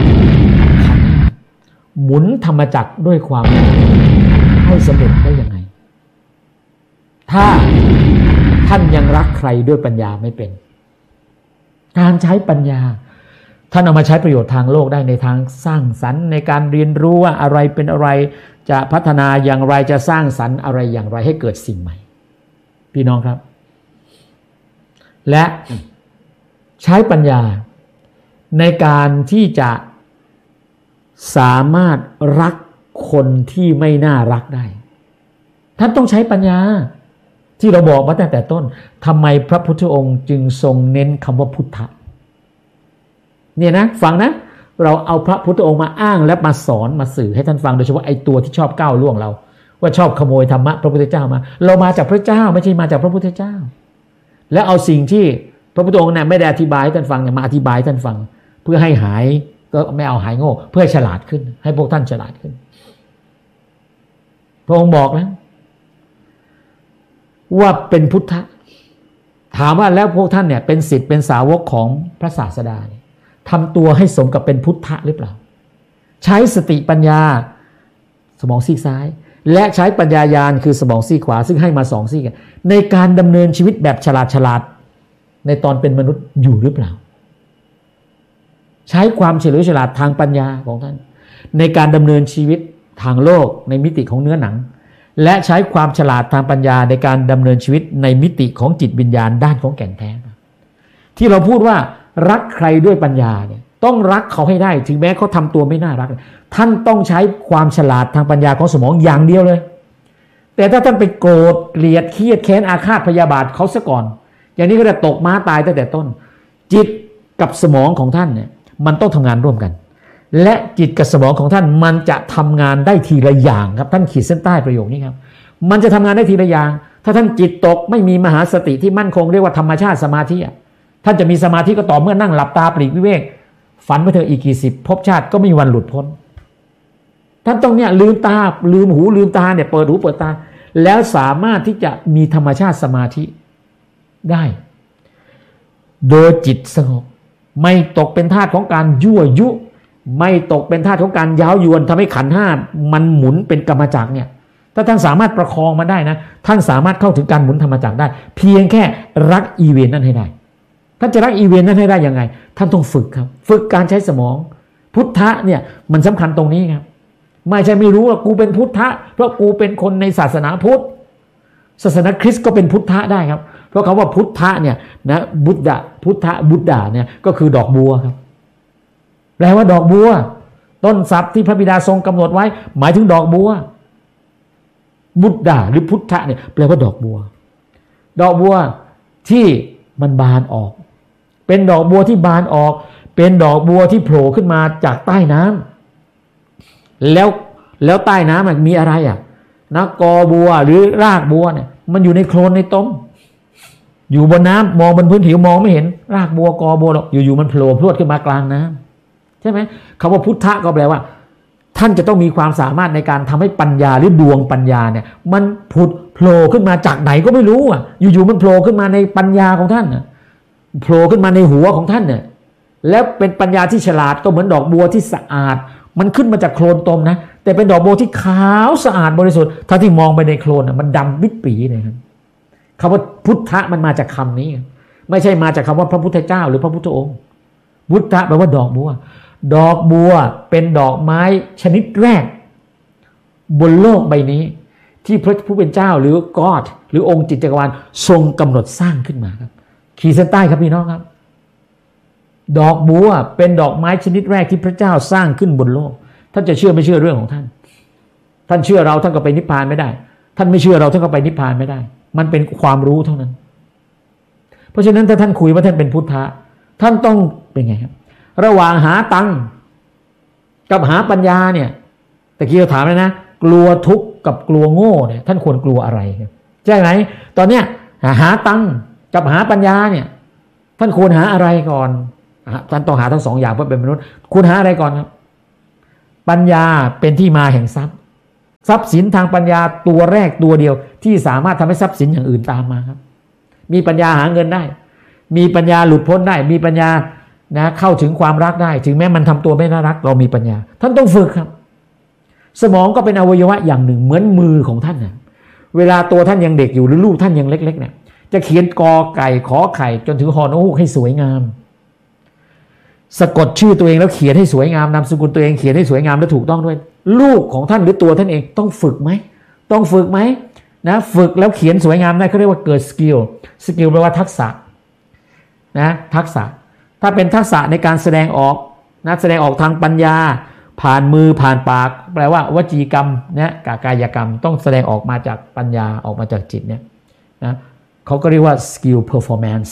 หมุนธรรมจักรด้วยความให้สำเร็จได้ยังไงถ้าท่านยังรักใครด้วยปัญญาไม่เป็นการใช้ปัญญาท่านเอามาใช้ประโยชน์ทางโลกได้ในทางสร้างสรรค์ในการเรียนรู้ว่าอะไรเป็นอะไรจะพัฒนาอย่างไรจะสร้างสรรค์อะไรอย่างไรให้เกิดสิ่งใหม่พี่น้องครับและใช้ปัญญาในการที่จะสามารถรักคนที่ไม่น่ารักได้ท่านต้องใช้ปัญญาที่เราบอกมาตั้งแต่ต้นทำไมพระพุทธองค์จึงทรงเน้นคำว่าพุทธะเนี่ยนะฟังนะเราเอาพระพุทธองค์มาอ้างและมาสอนมาสื่อให้ท่านฟังโดยเฉพาะไอ้ตัวที่ชอบก้าวล่วงเราว่าชอบขโมยธรรมะพระพุทธเจ้ามาเรามาจากพระเจ้าไม่ใช่มาจากพระพุทธเจ้าแล้วเอาสิ่งที่พระพุทธองค์เนี่ยไม่ได้อธิบายให้ท่านฟังเนี่ยมาอธิบายให้ท่านฟังเพื่อให้หายก็ไม่เอาหายโง่เพื่อให้ฉลาดขึ้นให้พวกท่านฉลาดขึ้นพระองค์บอกแล้วว่าเป็นพุทธะถามว่าแล้วพวกท่านเนี่ยเป็นศิษย์เป็นสาวกของพระศาสดาเนี่ยทำตัวให้สมกับเป็นพุทธะหรือเปล่าใช้สติปัญญาสมองซีกซ้ายและใช้ปัญญาญาณคือสมองซีกขวาซึ่งให้มาสองซีกในการดำเนินชีวิตแบบฉลาดในตอนเป็นมนุษย์อยู่หรือเปล่าใช้ความเฉลียวฉลาดทางปัญญาของท่านในการดำเนินชีวิตทางโลกในมิติของเนื้อหนังและใช้ความฉลาดทางปัญญาในการดำเนินชีวิตในมิติของจิตวิญญาณด้านของแก่นแท้ที่เราพูดว่ารักใครด้วยปัญญาเนี่ยต้องรักเขาให้ได้ถึงแม้เขาทำตัวไม่น่ารักท่านต้องใช้ความฉลาดทางปัญญาของสมองอย่างเดียวเลยแต่ถ้าท่านไปโกรธเกลียดเครียดแค้นอาฆาตพยาบาทเขาซะก่อนอย่างนี้ก็จะตกม้าตายตั้งแต่ต้นจิตกับสมองของท่านเนี่ยมันต้องทำงานร่วมกันและจิตกับสมองของท่านมันจะทำงานได้ทีละอย่างครับท่านขีดเส้นใต้ประโยคนี้ครับมันจะทำงานได้ทีละอย่างถ้าท่านจิตตกไม่มีมหาสติที่มั่นคงเรียกว่าธรรมชาติสมาธิท่านจะมีสมาธิก็ต่อเมื่อนั่งหลับตาปลีกวิเวกฝันไปเถอะอีกกี่สิบภพชาติก็ไม่มีวันหลุดพ้นท่านต้องเนี่ยลืมตาลืมหูลืมตาเนี่ยเปิดหูเปิดตาแล้วสามารถที่จะมีธรรมชาติสมาธิได้โดยจิตสงบไม่ตกเป็นทาสของการยั่วยุไม่ตกเป็นทาสของการย้าวยวนทำให้ขันธ์ห้ามันหมุนเป็นกรรมจักรเนี่ยถ้าท่านสามารถประคองมันได้นะท่านสามารถเข้าถึงการหมุนธรรมจักรได้เพียงแค่รักอีเวนต์นั้นให้ได้ท่านจะรักอีเวนต์นั้นให้ได้ยังไงท่านต้องฝึกครับฝึกการใช้สมองพุทธะเนี่ยมันสำคัญตรงนี้ครับไม่ใช่ไม่รู้ว่ากูเป็นพุทธะเพราะกูเป็นคนในศาสนาพุทธศาสนาคริสต์ก็เป็นพุทธะได้ครับเพราะคำว่าพุทธะเนี่ยนะบุตดะพุทธะบุตดาเนี่ยก็คือดอกบัวครับแปลว่าดอกบัวต้นศัพท์ที่พระบิดาทรงกำหนดไว้หมายถึงดอกบัวบุตดาหรือพุทธะเนี่ยแปลว่าดอกบัวดอกบัวที่มันบานออกเป็นดอกบัวที่บานออกเป็นดอกบัวที่โผล่ขึ้นมาจากใต้น้ำแล้วใต้น้ำมันมีอะไรนะกอบัวหรือรากบัวเนี่ยมันอยู่ในโคลนในต้มอยู่บนน้ำมองบนพื้นผิวมองไม่เห็นรากบัวกอบัวหรอกอยู่ๆมันโผล่พรวดขึ้นมากลางน้ำใช่ไหมคำว่าพุทธะก็แปลว่าท่านจะต้องมีความสามารถในการทำให้ปัญญาหรือดวงปัญญาเนี่ยมันผุดโผล่ขึ้นมาจากไหนก็ไม่รู้อยู่ๆมันโผล่ขึ้นมาในปัญญาของท่านโผล่ขึ้นมาในหัวของท่านเนี่ยแล้วเป็นปัญญาที่ฉลาดก็เหมือนดอกบัวที่สะอาดมันขึ้นมาจากโคลนตมนะแต่เป็นดอกบัวที่ขาวสะอาดบริสุทธิ์ถ้าที่มองไปในโคลนมันดำมิดปีเลยครับคำว่าพุทธะมันมาจากคำนี้ไม่ใช่มาจากคำว่าพระพุทธเจ้าหรือพระพุทธองค์พุทธะแปลว่าดอกบัวดอกบัวเป็นดอกไม้ชนิดแรกบนโลกใบนี้ที่พระผู้เป็นเจ้าหรือ God หรือองค์จิตจักรวาลทรงกำหนดสร้างขึ้นมาครับขีดเส้นใต้ครับพี่น้องครับดอกบัวเป็นดอกไม้ชนิดแรกที่พระเจ้าสร้างขึ้นบนโลกท่านจะเชื่อไม่เชื่อเรื่องของท่านท่านเชื่อเราท่านก็ไปนิพพานไม่ได้ท่านไม่เชื่อเราท่านก็ไปนิพพานไม่ได้มันเป็นความรู้เท่านั้นเพราะฉะนั้นถ้าท่านคุยว่าท่านเป็นพุทธะท่านต้องเป็นไงครับระหว่างหาตังค์กับหาปัญญาเนี่ยตะกี้เราถามเลยนะกลัวทุกข์กับกลัวโง่เนี่ยท่านควรกลัวอะไรครับใช่ไหมตอนเนี้ยหาตังค์กับหาปัญญาเนี่ยท่านควรหาอะไรก่อนท่านต้องหาทั้งสองอย่างเพื่อเป็นมนุษย์คุณหาอะไรก่อนครับปัญญาเป็นที่มาแห่งทรัพย์ทรัพย์สินทางปัญญาตัวแรกตัวเดียวที่สามารถทำให้ทรัพย์สินอย่างอื่นตามมาครับมีปัญญาหาเงินได้มีปัญญาหลุดพ้นได้มีปัญญาเข้าถึงความรักได้ถึงแม้มันทำตัวไม่น่ารักเรามีปัญญาท่านต้องฝึกครับสมองก็เป็นอวัยวะอย่างหนึ่งเหมือนมือของท่านนะเวลาตัวท่านยังเด็กอยู่หรือลูกท่านยังเล็กๆเนี่ยจะเขียนกอไก่ขอไข่จนถึงฮอนอฮูกให้สวยงามสะกดชื่อตัวเองแล้วเขียนให้สวยงามนามสกุลตัวเองเขียนให้สวยงามและถูกต้องด้วยลูกของท่านหรือตัวท่านเองต้องฝึกไหมต้องฝึกไหมนะฝึกแล้วเขียนสวยงามได้เขาเรียกว่าเกิดสกิลแปลว่าทักษะนะทักษะถ้าเป็นทักษะในการแสดงออกนะแสดงออกทางปัญญาผ่านมือผ่านปากแปลว่าวจีกรรมนะกายกรรมต้องแสดงออกมาจากปัญญาออกมาจากจิตเนี่ยนะเขาก็เรียกว่า skill performance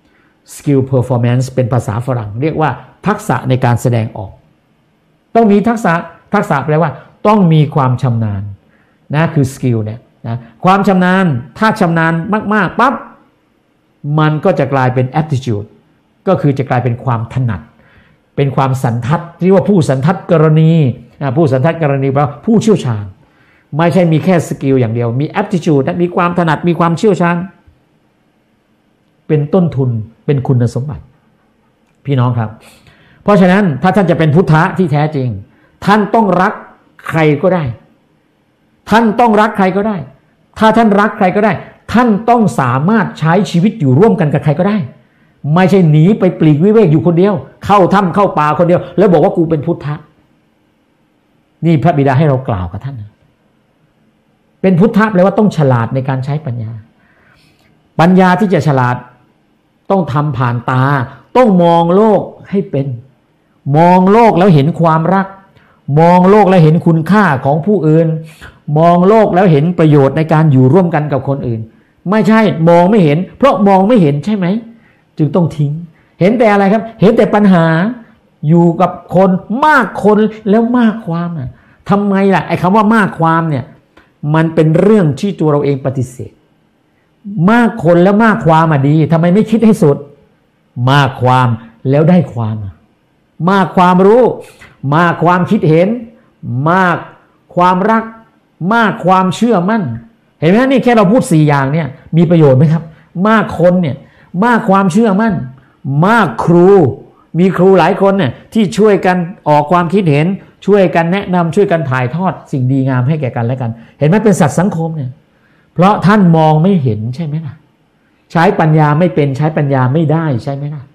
เป็นภาษาฝรั่งเรียกว่าทักษะในการแสดงออกต้องมีทักษะแปลว่าต้องมีความชำนาญนะคือ skill เนี่ยนะความชำนาญถ้าชำนาญมากๆปั๊บมันก็จะกลายเป็น aptitude ก็คือจะกลายเป็นความถนัดเป็นความสันทัดเรียกว่าผู้สันทัดกรณีผู้สันทัดกรณีแปลว่าผู้เชี่ยวชาญไม่ใช่มีแค่สกิลอย่างเดียวมี aptitude มีความถนัดมีความเชี่ยวชาญเป็นต้นทุนเป็นคุณสมบัติพี่น้องครับเพราะฉะนั้นถ้าท่านจะเป็นพุทธะที่แท้จริงท่านต้องรักใครก็ได้ท่านต้องรักใครก็ได้ถ้าท่านรักใครก็ได้ท่านต้องสามารถใช้ชีวิตอยู่ร่วมกันกับใครก็ได้ไม่ใช่หนีไปปลีกวิเวกอยู่คนเดียวเข้าถ้ำเข้าป่าคนเดียวแล้วบอกว่ากูเป็นพุทธะนี่พระบิดาให้เรากล่าวกับท่านเป็นพุทธะแปลว่าต้องฉลาดในการใช้ปัญญาที่จะฉลาดต้องทำผ่านตาต้องมองโลกให้เป็นมองโลกแล้วเห็นความรักมองโลกแล้วเห็นคุณค่าของผู้อื่นมองโลกแล้วเห็นประโยชน์ในการอยู่ร่วมกันกับคนอื่นไม่ใช่มองไม่เห็นเพราะมองไม่เห็นใช่ไหมจึงต้องทิ้งเห็นแต่อะไรครับเห็นแต่ปัญหาอยู่กับคนมากคนแล้วมากความทำไมล่ะไอ้คำว่ามากความเนี่ยมันเป็นเรื่องที่ตัวเราเองปฏิเสธมากคนแล้วมากความดีทำไมไม่คิดให้สุดมากความแล้วได้ความมากความรู้มากความคิดเห็นมากความรักมากความเชื่อมั่นเห็นไหมนี่แค่เราพูด4อย่างเนี่ยมีประโยชน์ไหมครับมากคนเนี่ยมากความเชื่อมั่นมากครูมีครูหลายคนเนี่ยที่ช่วยกันออกความคิดเห็นช่วยกันแนะนำช่วยกันถ่ายทอดสิ่งดีงามให้แก่กันและกันเห็นไหมเป็นสัตว์สังคมเนี่ยเพราะท่านมองไม่เห็นใช่ไหมล่ะใช้ปัญญาไม่เป็นใช้ปัญญาไม่ได้ใช่ไหมล่ะ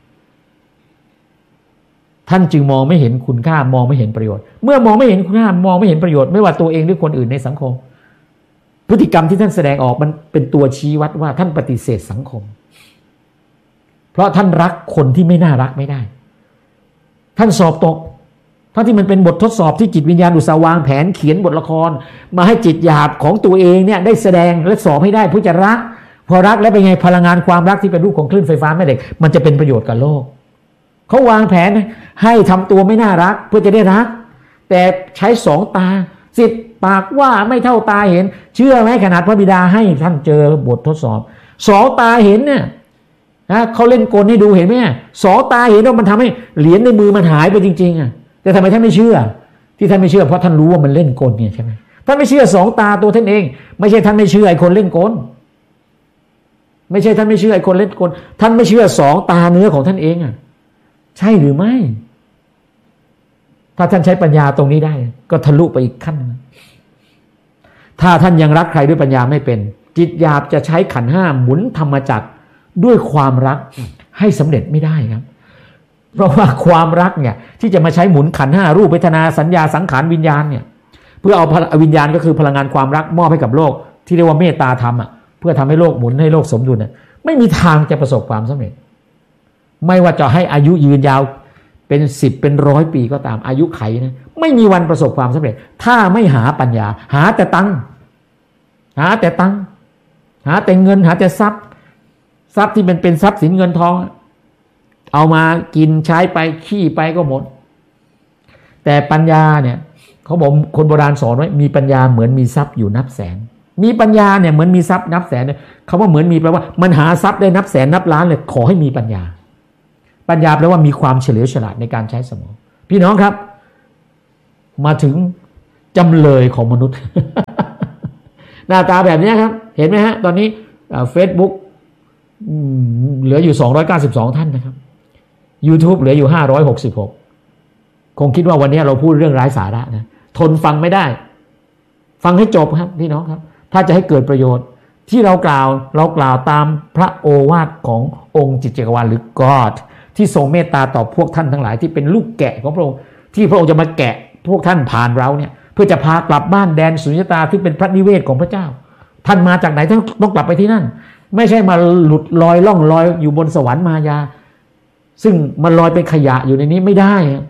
ท่านจึงมองไม่เห็นคุณค่ามองไม่เห็นประโยชน์เมื่อมองไม่เห็นคุณค่ามองไม่เห็นประโยชน์ไม่ว่าตัวเองหรือคนอื่นในสังคมพฤติกรรมที่ท่านแสดงออกมันเป็นตัวชี้วัดว่าท่านปฏิเสธสังคมเพราะท่านรักคนที่ไม่น่ารักไม่ได้ท่านสอบตกทั้งที่มันเป็นบททดสอบที่จิตวิญญาณอุตสาห์วางแผนเขียนบทละครมาให้จิตหยาบของตัวเองเนี่ยได้แสดงและสอบให้ได้เพื่อจะรักพอรักแล้วเป็นไงพลังงานความรักที่เป็นรูปของคลื่นไฟฟ้าแม่เหล็กมันจะเป็นประโยชน์กับโลกเขาวางแผนให้ทำตัวไม่น่ารักเพื่อจะได้รักแต่ใช้2 ตา10 ปากว่าไม่เท่าตาเห็นเชื่อไหมขนาดพระบิดาให้ท่านเจอบททดสอบ2 ตาเห็นเนี่ยนะเขาเล่นกลให้ดูเห็นไหม2 ตาเห็นว่ามันทำให้เหรียญในมือมันหายไปจริงๆแต่ทำไมท่านไม่เชื่อที่ท่านไม่เชื่อเพราะท่านรู้ว่ามันเล่นกลเนี่ยใช่ไหมท่านไม่เชื่อ2 ตาตัวท่านเองไม่ใช่ท่านไม่เชื่อไอ้คนเล่นกลไม่ใช่ท่านไม่เชื่อไอ้คนเล่นกลท่านไม่เชื่อ2 ตาเนื้อของท่านเองใช่หรือไม่ถ้าท่านใช้ปัญญาตรงนี้ได้ก็ทะลุไปอีกขั้นนึงถ้าท่านยังรักใครด้วยปัญญาไม่เป็นจิตหยาบจะใช้ขันธ์ 5หมุนธรรมจักรด้วยความรักให้สำเร็จไม่ได้ครับเพราะว่าความรักเนี่ยที่จะมาใช้หมุนขันธ์ 5รูปเวทนาสัญญาสังขารวิญญาณเนี่ยเพื่อเอาวิญญาณก็คือพลังงานความรักมอบให้กับโลกที่เรียกว่าเมตตาธรรมเพื่อทำให้โลกหมุนให้โลกสมดุลไม่มีทางจะประสบความสำเร็จไม่ว่าจะให้อายุยืนยาวเป็น10เป็น100 ปีก็ตามอายุไขนะไม่มีวันประสบความสำเร็จถ้าไม่หาปัญญาหาแต่ตังค์หาแต่เงินหาแต่ทรัพย์ที่มันเป็นทรัพย์สินเงินทองเอามากินใช้ไปขี้ไปก็หมดแต่ปัญญาเนี่ยเขาบอกคนโบราณสอนไว้มีปัญญาเหมือนมีทรัพย์อยู่นับแสนมีปัญญาเนี่ยเหมือนมีทรัพย์นับแสนคำว่าเหมือนมีแปลว่ามันหาทรัพย์ได้นับแสนนับล้านเลยขอให้มีปัญญาปัญญาแปลว่ามีความเฉลียวฉลาดในการใช้สมองพี่น้องครับมาถึงจำเลยของมนุษย์ หน้าตาแบบนี้ครับเห็นไหมฮะตอนนี้Facebook เหลืออยู่292ท่านนะครับ YouTube เหลืออยู่566คงคิดว่าวันนี้เราพูดเรื่องไร้สาระนะทนฟังไม่ได้ฟังให้จบครับพี่น้องครับถ้าจะให้เกิดประโยชน์ที่เรากล่าวตามพระโอวาทขององค์จิตจักรวาลหรือ God ที่ทรงเมตตาต่อพวกท่านทั้งหลายที่เป็นลูกแกะของพระองค์ที่พระองค์จะมาแกะพวกท่านผ่านเราเนี่ยเพื่อจะพากลับบ้านแดนสุญญตาที่เป็นพระนิเวศของพระเจ้าท่านมาจากไหนต้องกลับไปที่นั่นไม่ใช่มาหลุดลอยล่องลอยอยู่บนสวรรค์มายาซึ่งมันลอยเป็นขยะอยู่ในนี้ไม่ได้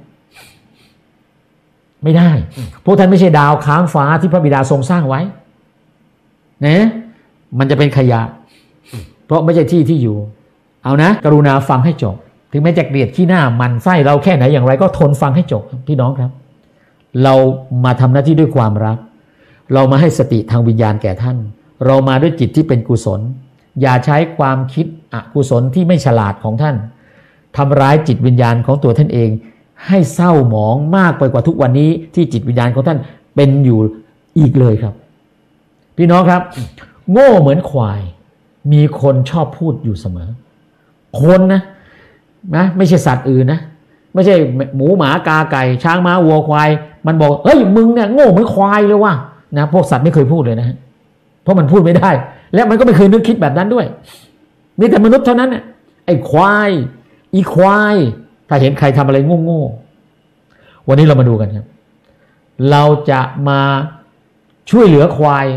พวกท่านไม่ใช่ดาวค้างฟ้าที่พระบิดาทรงสร้างไว้นะมันจะเป็นขยะเพราะไม่ใช่ที่อยู่เอานะกรุณาฟังให้จบถึงแม้จะเกลียดขี้หน้ามันไส้เราแค่ไหนอย่างไรก็ทนฟังให้จบพี่น้องครับเรามาทำหน้าที่ด้วยความรักเรามาให้สติทางวิญญาณแก่ท่านเรามาด้วยจิตที่เป็นกุศลอย่าใช้ความคิดอกุศลที่ไม่ฉลาดของท่านทำร้ายจิตวิญญาณของตัวท่านเองให้เศร้าหมองมากไปกว่าทุกวันนี้ที่จิตวิญญาณของท่านเป็นอยู่อีกเลยครับพี่น้องครับโง่เหมือนควายมีคนชอบพูดอยู่เสมอคนนะไม่ใช่สัตว์อื่นนะไม่ใช่หมูหมากาไก่ช้างม้าวัวควายมันบอกเฮ้ยมึงเนี่ยโง่เหมือนควายเลยว่ะนะพวกสัตว์ไม่เคยพูดเลยนะเพราะมันพูดไม่ได้และมันก็ไม่เคยนึกคิดแบบนั้นด้วยมีแต่มนุษย์เท่านั้นเนี่ยไอ้ควายอีควายถ้าเห็นใครทำอะไรโง่ๆวันนี้เรามาดูกันครับเราจะมาช่วยเหลือควาย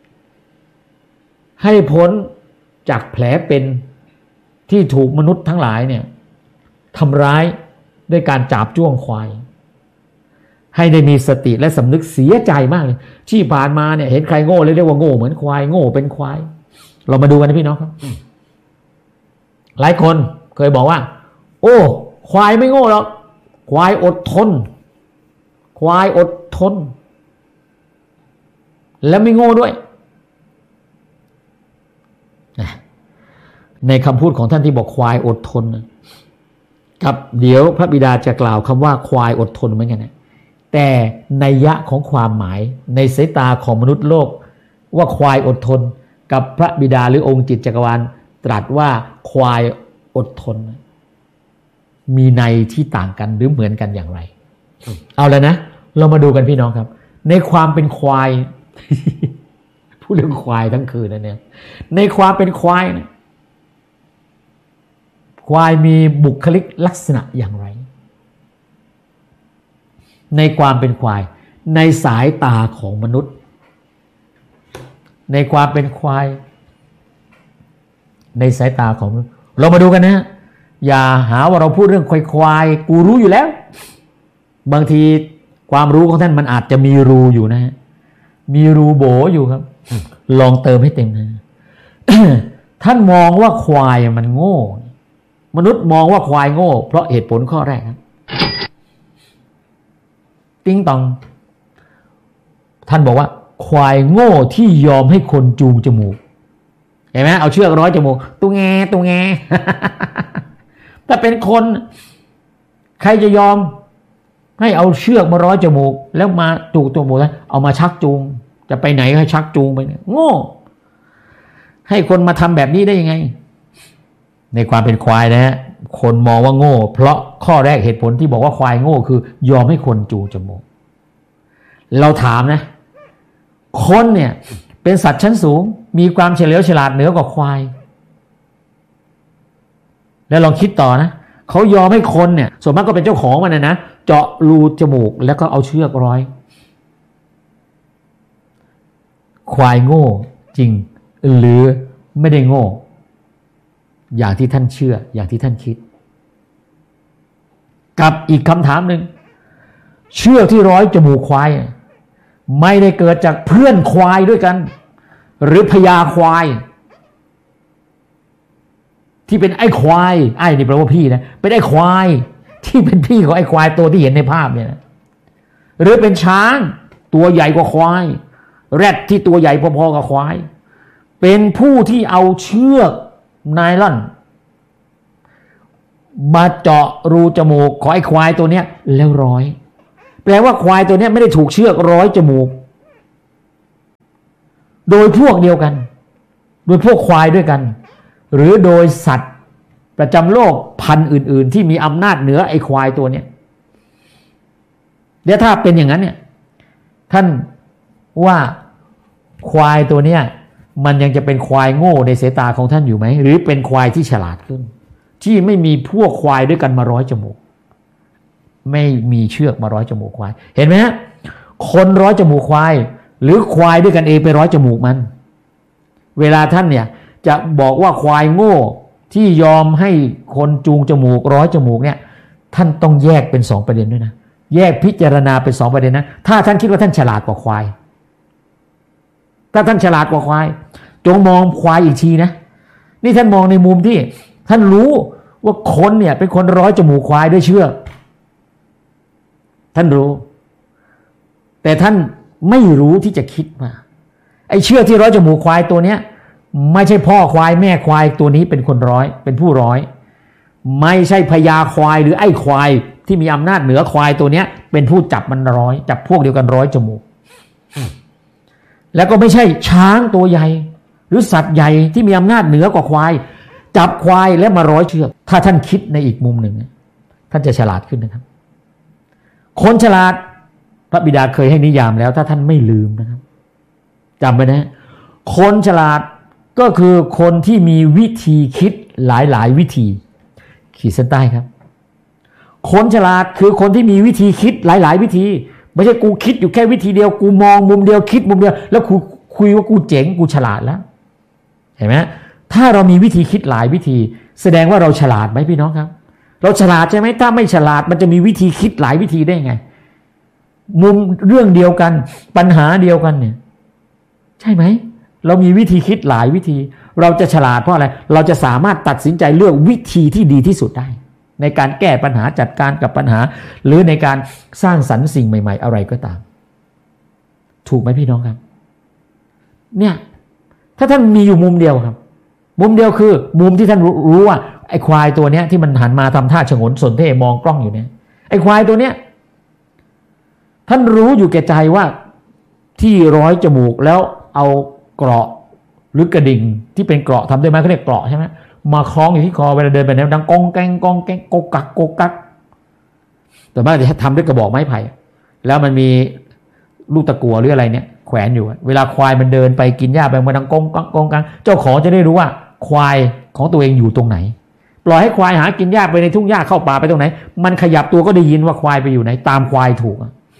ให้พ้นจากแผลเป็นที่ถูกมนุษย์ทั้งหลายเนี่ยทำร้ายด้วยการจับจ้วงควายให้ได้มีสติและสำนึกเสียใจมากเลยที่ผ่านมาเนี่ยเห็นใครโง่เลยเรียกว่าโง่เหมือนควายโง่เป็นควายเรามาดูกันนะพี่น้องครับหลายคนเคยบอกว่าโอ้ควายไม่โง่หรอกควายอดทนควายอดทนและไม่โง่ด้วยในคำพูดของท่านที่บอกควายอดทนกับเดี๋ยวพระบิดาจะกล่าวคำว่าควายอดทนเหมือนกันนะแต่นัยยะของความหมายในสายตาของมนุษย์โลกว่าควายอดทนกับพระบิดาหรือองค์จิตจักรวาลตรัสว่าควายอดทนมีในที่ต่างกันหรือเหมือนกันอย่างไรเอาแล้วนะเรามาดูกันพี่น้องครับในความเป็นควาย พูดเรื่องควายทั้งคืนนะเนี่ยในความเป็นควายนะควายมีบุคลิกลักษณะอย่างไรในความเป็นควายในสายตาของมนุษย์ในความเป็นควายในสายตาของมนุษย์เรามาดูกันนะอย่าหาว่าเราพูดเรื่องควายกูรู้อยู่แล้วบางทีความรู้ของท่านมันอาจจะมีรูอยู่นะฮะมีรูโบอยู่ครับลองเติมให้เต็มนะ ท่านมองว่าควายมันโง่มนุษย์มองว่าควายโง่เพราะเหตุผลข้อแรกครับติ้งตองท่านบอกว่าควายโง่ที่ยอมให้คนจูงจมูกเห็นไหมเอาเชือกร้อยจมูกตัวแง ถ้าเป็นคนใครจะยอมให้เอาเชือกมาร้อยจมูกแล้วมาจูงจมูกแล้วเอามาชักจูงจะไปไหนให้ชักจูงไปโง่ให้คนมาทำแบบนี้ได้ยังไงในความเป็นควายนะฮะคนมองว่าโง่เพราะข้อแรกเหตุผลที่บอกว่าควายโง่คือยอมให้คนจูงจมูกเราถามนะคนเนี่ยเป็นสัตว์ชั้นสูงมีความเฉลียวฉลาดเหนือกว่าควายแล้วลองคิดต่อนะเขายอมให้คนเนี่ยส่วนมากก็เป็นเจ้าของมันนะเจาะรูจมูกแล้วก็เอาเชือกร้อยควายโง่จริงหรือไม่ได้โง่อย่างที่ท่านเชื่ออย่างที่ท่านคิดกับอีกคำถามหนึ่งเชือกที่ร้อยจมูกควายไม่ได้เกิดจากเพื่อนควายด้วยกันหรือพญาควายที่เป็นไอ้ควายไอ้นี่แปลว่าพี่นะเป็นไอ้ควายที่เป็นพี่ของไอ้ควายตัวที่เห็นในภาพเนี่ยนะหรือเป็นช้างตัวใหญ่กว่าควายแรดที่ตัวใหญ่พอๆกับควายเป็นผู้ที่เอาเชือกไนลอนมาเจาะรูจมูกของไอ้ควายตัวเนี้ยแล้วร้อยแปลว่าควายตัวเนี้ยไม่ได้ถูกเชือกร้อยจมูกโดยพวกเดียวกันโดยพวกควายด้วยกันหรือโดยสัตว์ประจำโลกพันธุ์อื่นๆที่มีอำนาจเหนือไอ้ควายตัวเนี้ยเดี๋ยวถ้าเป็นอย่างนั้นเนี่ยท่านว่าควายตัวเนี้ยมันยังจะเป็นควายโง่ในสายตาของท่านอยู่ไหมหรือเป็นควายที่ฉลาดขึ้นที่ไม่มีพวกควายด้วยกันมาร้อยจมูกไม่มีเชือกมาร้อยจมูกควายเห็นไหมฮะคนร้อยจมูกควายหรือควายด้วยกันเองไปร้อยจมูกมันเวลาท่านเนี่ยจะบอกว่าควายโง่ที่ยอมให้คนจูงจมูกร้อยจมูกเนี่ยท่านต้องแยกเป็น2ประเด็นด้วยนะแยกพิจารณาเป็น2ประเด็นนะถ้าท่านคิดว่าท่านฉลาดกว่าควายถ้าท่านฉลาดกว่าควายจงมองควายอีกทีนะนี่ท่านมองในมุมที่ท่านรู้ว่าคนเนี่ยเป็นคนร้อยจมูกควายด้วยเชือกท่านรู้แต่ท่านไม่รู้ที่จะคิดว่าไอ้เชือกที่ร้อยจมูกควายตัวเนี้ยไม่ใช่พ่อควายแม่ควายตัวนี้เป็นคนร้อยเป็นผู้ร้อยไม่ใช่พญาควายหรือไอ้ควายที่มีอำนาจเหนือควายตัวเนี้ยเป็นผู้จับมันร้อยจับพวกเดียวกันร้อยจมูกแล้วก็ไม่ใช่ช้างตัวใหญ่หรือสัตว์ใหญ่ที่มีอำนาจเหนือกว่าควายจับควายแล้วมาร้อยเชือกถ้าท่านคิดในอีกมุมหนึ่งท่านจะฉลาดขึ้นนะครับคนฉลาดพระบิดาเคยให้นิยามแล้วถ้าท่านไม่ลืมนะครับจำไว้นะคนฉลาดก็คือคนที่มีวิธีคิดหลายวิธีขีดเส้นใต้ครับคนฉลาดคือคนที่มีวิธีคิดหลายวิธีไม่ใช่กูคิดอยู่แค่วิธีเดียวกูมองมุมเดียวคิดมุมเดียวแล้วกูคุยว่ากูเจ๋งกูฉลาดแล้วเห็นไหมถ้าเรามีวิธีคิดหลายวิธีแสดงว่าเราฉลาดไหมพี่น้องครับเราฉลาดใช่ไหมถ้าไม่ฉลาดมันจะมีวิธีคิดหลายวิธีได้ไงมุมเรื่องเดียวกันปัญหาเดียวกันเนี่ยใช่ไหมเรามีวิธีคิดหลายวิธีเราจะฉลาดเพราะอะไรเราจะสามารถตัดสินใจเลือกวิธีที่ดีที่สุดได้ในการแก้ปัญหาจัดการกับปัญหาหรือในการสร้างสรรค์สิ่งใหม่ๆอะไรก็ตามถูกไหมพี่น้องครับเนี่ยถ้าท่านมีอยู่มุมเดียวครับมุมเดียวคือมุมที่ท่านรู้ว่าไอ้ควายตัวเนี้ยที่มันหันมาทำท่าฉงนสนเท่มองกล้องอยู่เนี่ยไอ้ควายตัวเนี้ยท่านรู้อยู่แก่ใจว่าที่ร้อยจมูกแล้วเอาเกราะหรือกระดิ่งที่เป็นเกราะทำด้วยไม้เขาเรียกเกราะใช่ไหมมาคล้องอยู่ที่คอเวลาเดินไปเนี่ยดังกองแกงกองแกงโกกักโกกักแต่บ้านจะทำด้วยกระบอกไม้ไผ่แล้วมันมีลูกตะกั่วหรืออะไรเนี่ยแขวนอยู่เวลาควายมันเดินไปกินหญ้าไปมันดังกองกักกองกักเจ้าของจะได้รู้ว่าควายของตัวเองอยู่ตรงไหนปล่อยให้ควายหากินหญ้าไปในทุ่งหญ้าเข้าป่าไปตรงไหนมันขยับตัวก็ได้ยินว่าควายไปอยู่ไหนตามควายถูก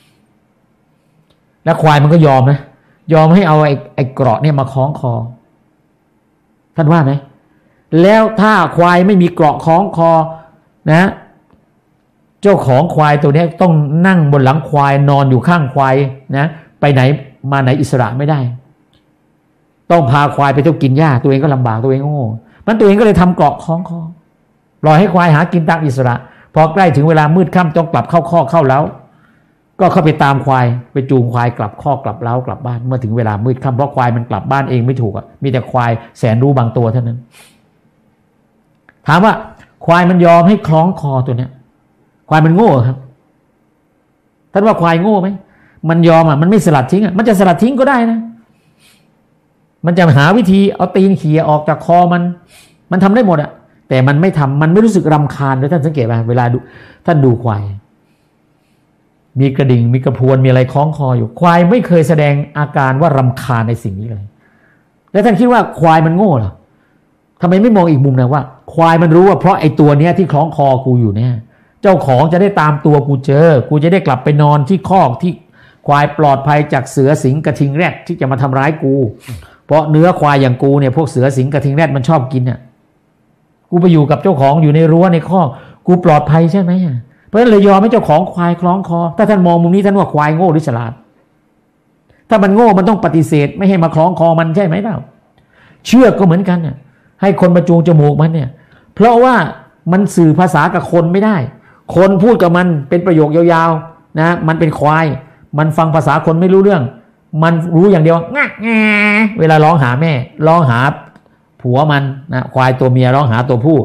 แล้วควายมันก็ยอมนะยอมให้เอาไอ้เกราะเนี่ยมาคล้องคอท่านว่าไหมแล้วถ้าควายไม่มีเกราะคล้องคอนะเจ้าของควายตัวนี้ต้องนั่งบนหลังควายนอนอยู่ข้างควายนะไปไหนมาไหนอิสระไม่ได้ต้องพาควายไปเที่ยวกินหญ้าตัวเองก็ลำบากตัวเองก็โง่มันตัวเองก็เลยทำเกราะคล้องคอปล่อยให้ควายหากินตามอิสระพอใกล้ถึงเวลามืดค่ำต้องกลับเข้าคอกเข้าเล้าก็เข้าไปตามควายไปจูงควายกลับคอกกลับเล้ากลับบ้านเมื่อถึงเวลามืดค่ำเพราะควายมันกลับบ้านเองไม่ถูกมีแต่ควายแสนรู้บางตัวเท่านั้นถามว่าควายมันยอมให้คล้องคอตัวเนี้ยควายมันโง่ครับท่านว่าควายโง่ไหมมันยอมมันไม่สลัดทิ้งมันจะสลัดทิ้งก็ได้นะมันจะหาวิธีเอาตีนเขี่ยออกจากคอมันทำได้หมดแต่มันไม่ทำมันไม่รู้สึกรำคาญเลยท่านสังเกตไหมเวลาดูท่านดูควายมีกระดิ่งมีกระพวนมีอะไรคล้องคออยู่ควายไม่เคยแสดงอาการว่ารำคาญในสิ่งนี้เลยแล้วท่านคิดว่าควายมันโง่เหรอทำไมไม่มองอีกมุมนะว่าควายมันรู้ว่าเพราะไอ้ตัวเนี้ยที่คล้องคอกูอยู่เนี่ยเจ้าของจะได้ตามตัวกูเจอกูจะได้กลับไปนอนที่คอกที่ควายปลอดภัยจากเสือสิงกระทิงแรดที่จะมาทำร้ายกูเพราะเนื้อควายอย่างกูเนี่ยพวกเสือสิงกระทิงแรดมันชอบกินเนี่ยกูไปอยู่กับเจ้าของอยู่ในรั้วในคอกกูปลอดภัยใช่ไหมเพราะฉะนั้นเลยยอมให้เจ้าของควายคล้องคอถ้าท่านมองมุมนี้ท่านว่าควายโง่หรือฉลาดถ้ามันโง่มันต้องปฏิเสธไม่ให้มาคล้องคอมันใช่ไหมเปล่าเชือกก็เหมือนกันให้คนมาจูงจมูกมันเนี่ยเพราะว่ามันสื่อภาษากับคนไม่ได้คนพูดกับมันเป็นประโยคยาวๆนะมันเป็นควายมันฟังภาษาคนไม่รู้เรื่องมันรู้อย่างเดียวงะแงเวลาร้องหาแม่ร้องหาผัวมันนะควายตัวเมียร้องหาตัวผู้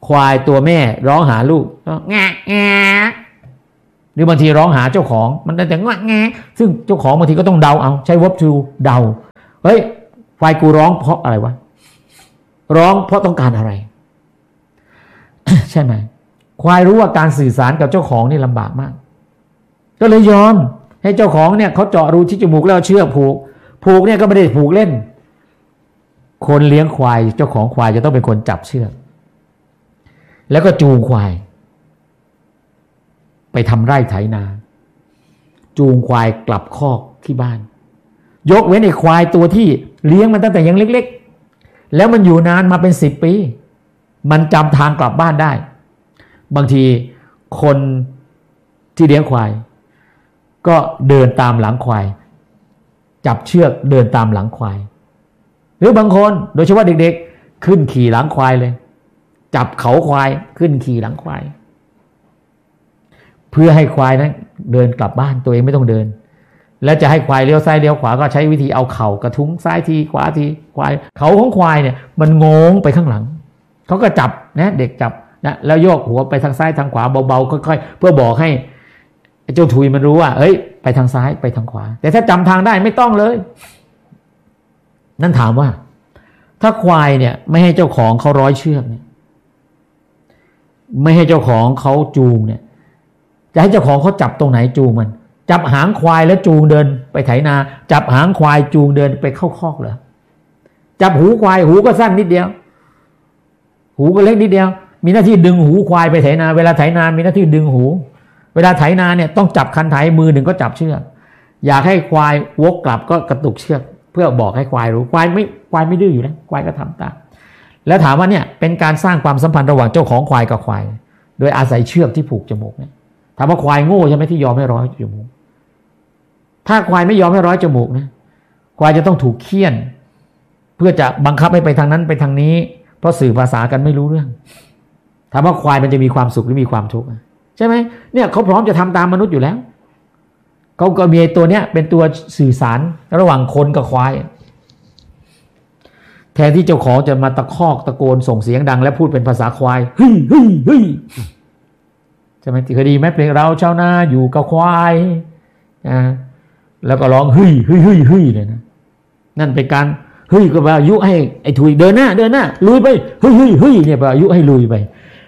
ควายตัวแม่ร้องหาลูกแงะแงะหรือบางทีร้องหาเจ้าของมันแต่งะแงะซึ่งเจ้าของบางทีก็ต้องเดาเอาใช้ verb to เดาเฮ้ยควายกูร้องเพราะอะไรวะร้องเพราะต้องการอะไร ใช่ไหมควายรู้ว่าการสื่อสารกับเจ้าของนี่ลำบากมากก็เลยยอมให้เจ้าของเนี่ยเขาเจาะรูที่จมูกแล้วเชือกผูกเนี่ยก็ไม่ได้ผูกเล่นคนเลี้ยงควายเจ้าของควายจะต้องเป็นคนจับเชือกแล้วก็จูงควายไปทำไร่ไถนาจูงควายกลับคอกที่บ้านยกเว้นไอ้ควายตัวที่เลี้ยงมันตั้งแต่ยังเล็กๆแล้วมันอยู่นานมาเป็น10 ปีมันจำทางกลับบ้านได้บางทีคนที่เลี้ยงควายก็เดินตามหลังควายจับเชือกเดินตามหลังควายหรือบางคนโดยเฉพาะเด็กๆขึ้นขี่หลังควายเลยจับเขาควายขึ้นขี่หลังควายเพื่อให้ควายนั้นเดินกลับบ้านตัวเองไม่ต้องเดินแล้วจะให้ควายเลี้ยวซ้ายเลี้ยวขวาก็ใช้วิธีเอาเข่ากระทุ้งซ้ายทีขวาทีควายเขาของควายเนี่ยมันโงงไปข้างหลังเขาก็จับนะเด็กจับนะแล้วโยกหัวไปทางซ้ายทางขวาเบาๆค่อยๆเพื่อบอกให้เจ้าทุยมันรู้ว่าเฮ้ยไปทางซ้ายไปทางขวาแต่ถ้าจำทางได้ไม่ต้องเลยนั่นถามว่าถ้าควายเนี่ยไม่ให้เจ้าของเขาร้อยเชือกเนี่ยไม่ให้เจ้าของเขาจูงเนี่ยจะให้เจ้าของเขาจับตรงไหนจูงมันจับหางควายแล้วจูงเดินไปไถนาจับหางควายจูงเดินไปเข้าคอกเหรอจับหูควายหูก็สั้นนิดเดียวหูก็เล็กนิดเดียวมีหน้าที่ดึงหูควายไปไถนาเวลาไถนามีหน้าที่ดึงหูเวลาไถนาเนี่ยต้องจับคันไถมือหนึ่งก็จับเชือกอยากให้ควายวกกลับก็กระตุกเชือกเพื่อบอกให้ควายรู้ควายไม่ดื้ออยู่แล้วควายก็ทำตามแล้วถามว่าเนี่ยเป็นการสร้างความสัมพันธ์ระหว่างเจ้าของควายกับควายโดยอาศัยเชือกที่ผูกจมูกเนี่ยถามว่าควายโง่ใช่ไหมที่ยอมให้ร้อยจมูกถ้าควายไม่ยอมให้ร้อยจมูกนะควายจะต้องถูกเฆี่ยนเพื่อจะบังคับให้ไปทางนั้นไปทางนี้เพราะสื่อภาษากันไม่รู้เรื่องถามว่าควายมันจะมีความสุขหรือมีความทุกข์ใช่ไหมเนี่ยเขาพร้อมจะทำตามมนุษย์อยู่แล้วเขาก็มีตัวเนี้ยเป็นตัวสื่อสารระหว่างคนกับควายแทนที่เจ้าของจะมาตะคอกตะโกนส่งเสียงดังและพูดเป็นภาษาควายเฮ้ยเฮ้ยเฮ้ยใช่ไหมเคยดีไหมเพลงเราชาวนาอยู่กับควายแล้วก็ร้องเฮ้ยเฮ้ยเฮ้ยเฮ้ยเลยนะนั่นเป็นการเฮ้ยก็แปลว่ายุให้ไอ้ถุยเดินหน้าลุยไปเฮ้ยเฮ้ยเฮ้ยเนี่ยแปลว่ายุให้ลุยไป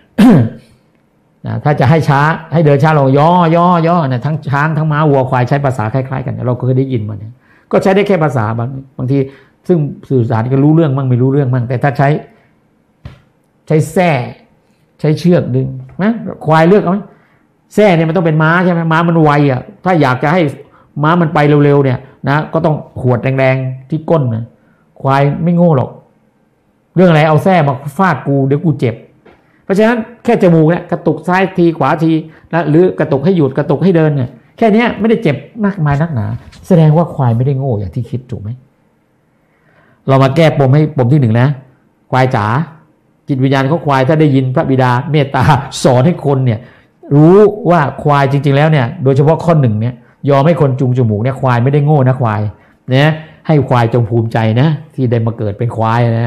ถ้าจะให้ช้าให้เดินช้าลงย่เนี่ยทั้งช้างทั้งม้าวัวควายใช้ภาษาคล้ายๆกันเราเคยได้ยินมาเนี่ยก็ใช้ได้แค่ภาษาบางทีซึ่งสื่อสารก็รู้เรื่องมั่งไม่รู้เรื่องมั่งแต่ถ้าใช้แส้ใช้เชือกดึงนะควายเลือกเอาไหมแส้เนี่ยมันต้องเป็นม้าใช่ไหมม้ามันไวอ่ะถ้าอยากจะให้ม้ามันไปเร็วๆเนี่ยนะก็ต้องขวดแรงๆที่ก้นนะควายไม่โง่หรอกเรื่องอะไรเอาแส้มาฟาดกูเดี๋ยวกูเจ็บเพราะฉะนั้นแค่จมูกเนี่ยกระตุกซ้ายทีขวาทีนะหรือกระตุกให้หยุดกระตุกให้เดินเนี่ยแค่นี้ไม่ได้เจ็บมากมายนักหนาแสดงว่าควายไม่ได้โง่อย่างที่คิดถูกไหมเรามาแก้ปมให้ปมที่1นะควายจ๋าจิตวิญญาณของควายถ้าได้ยินพระบิดาเมตตาสอนให้คนเนี่ยรู้ว่าควายจริงๆแล้วเนี่ยโดยเฉพาะข้อ1เนี่ยยอมให้คนจูงจมูกเนี่ยควายไม่ได้โง่นะควายเนี่ยให้ควายจงภูมิใจนะที่ได้มาเกิดเป็นควายนะ